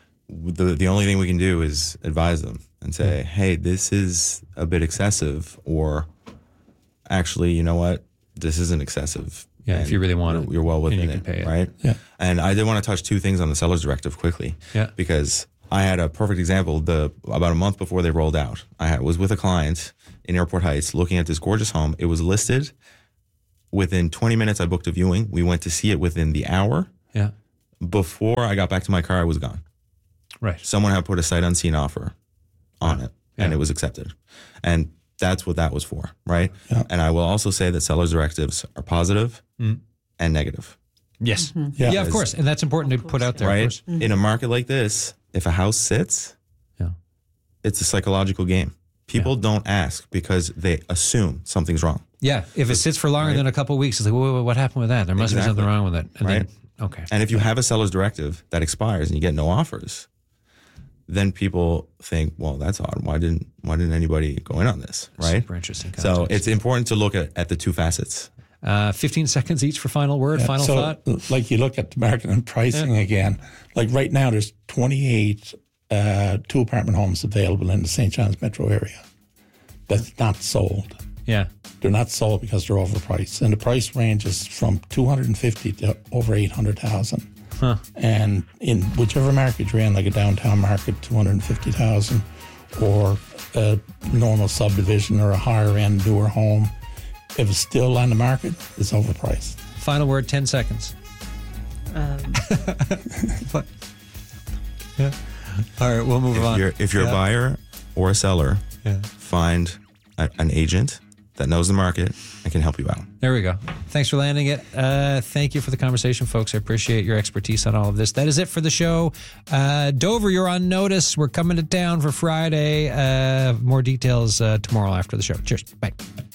[SPEAKER 3] the the only thing we can do is advise them and say, hey, this is a bit excessive, or actually, you know what, this isn't excessive.
[SPEAKER 1] Yeah, if
[SPEAKER 3] And
[SPEAKER 1] you really want
[SPEAKER 3] you're,
[SPEAKER 1] it,
[SPEAKER 3] you're well
[SPEAKER 1] and
[SPEAKER 3] within
[SPEAKER 1] you can
[SPEAKER 3] it,
[SPEAKER 1] pay it.
[SPEAKER 3] right?
[SPEAKER 4] Yeah.
[SPEAKER 3] And I did want to touch two things on the seller's directive quickly.
[SPEAKER 1] Yeah.
[SPEAKER 3] Because I had a perfect example. The about a month before they rolled out, I had, was with a client in Airport Heights looking at this gorgeous home. It was listed. Within twenty minutes, I booked a viewing. We went to see it within the hour.
[SPEAKER 1] Yeah.
[SPEAKER 3] Before I got back to my car, I was gone.
[SPEAKER 1] Right.
[SPEAKER 3] Someone had put a sight unseen offer on it, and
[SPEAKER 1] Yeah.
[SPEAKER 3] it was accepted. And that's what that was for, right?
[SPEAKER 4] Yeah.
[SPEAKER 3] And I will also say that sellers' directives are positive
[SPEAKER 1] Mm.
[SPEAKER 3] and negative,
[SPEAKER 1] Yes.
[SPEAKER 4] Yeah.
[SPEAKER 1] Yeah, of course. And that's important to put out there. Of
[SPEAKER 3] right?
[SPEAKER 1] course.
[SPEAKER 3] In a market like this, if a house sits,
[SPEAKER 1] Yeah.
[SPEAKER 3] it's a psychological game. People don't ask because they assume something's wrong.
[SPEAKER 1] Yeah. If it sits for longer
[SPEAKER 3] Right.
[SPEAKER 1] than a couple of weeks, it's like, whoa, whoa, what happened with that? There must
[SPEAKER 3] Exactly.
[SPEAKER 1] be something wrong with it. And
[SPEAKER 3] Right.
[SPEAKER 1] then, okay.
[SPEAKER 3] And if you have a seller's directive that expires and you get no offers, then people think, well, that's odd. Why didn't why didn't anybody go in on this? Right.
[SPEAKER 1] Super interesting
[SPEAKER 3] So
[SPEAKER 1] context.
[SPEAKER 3] it's important to look at, at the two facets.
[SPEAKER 1] Uh, fifteen seconds each for final word,
[SPEAKER 4] Yeah,
[SPEAKER 1] final
[SPEAKER 4] so,
[SPEAKER 1] thought.
[SPEAKER 4] like you look at the market and pricing again, like right now there's twenty-eight uh, two apartment homes available in the Saint John's metro area that's not sold.
[SPEAKER 1] Yeah.
[SPEAKER 4] They're not sold because they're overpriced. And the price range is from two hundred fifty to over eight hundred thousand.
[SPEAKER 1] Huh.
[SPEAKER 4] And in whichever market you're in, like a downtown market, two hundred fifty thousand, or a normal subdivision or a higher end newer home, if it's still on the market, it's overpriced.
[SPEAKER 1] Final word, ten seconds.
[SPEAKER 2] Um,
[SPEAKER 1] Yeah. All right, we'll move
[SPEAKER 3] If
[SPEAKER 1] on.
[SPEAKER 3] you're if you're
[SPEAKER 1] Yeah.
[SPEAKER 3] a buyer or a seller,
[SPEAKER 1] Yeah.
[SPEAKER 3] find a, an agent that knows the market and can help you out.
[SPEAKER 1] There we go. Thanks for landing it. Uh, thank you for the conversation, folks. I appreciate your expertise on all of this. That is it for the show. Uh, Dover, you're on notice. We're coming to town for Friday. Uh, more details uh, tomorrow after the show. Cheers. Bye.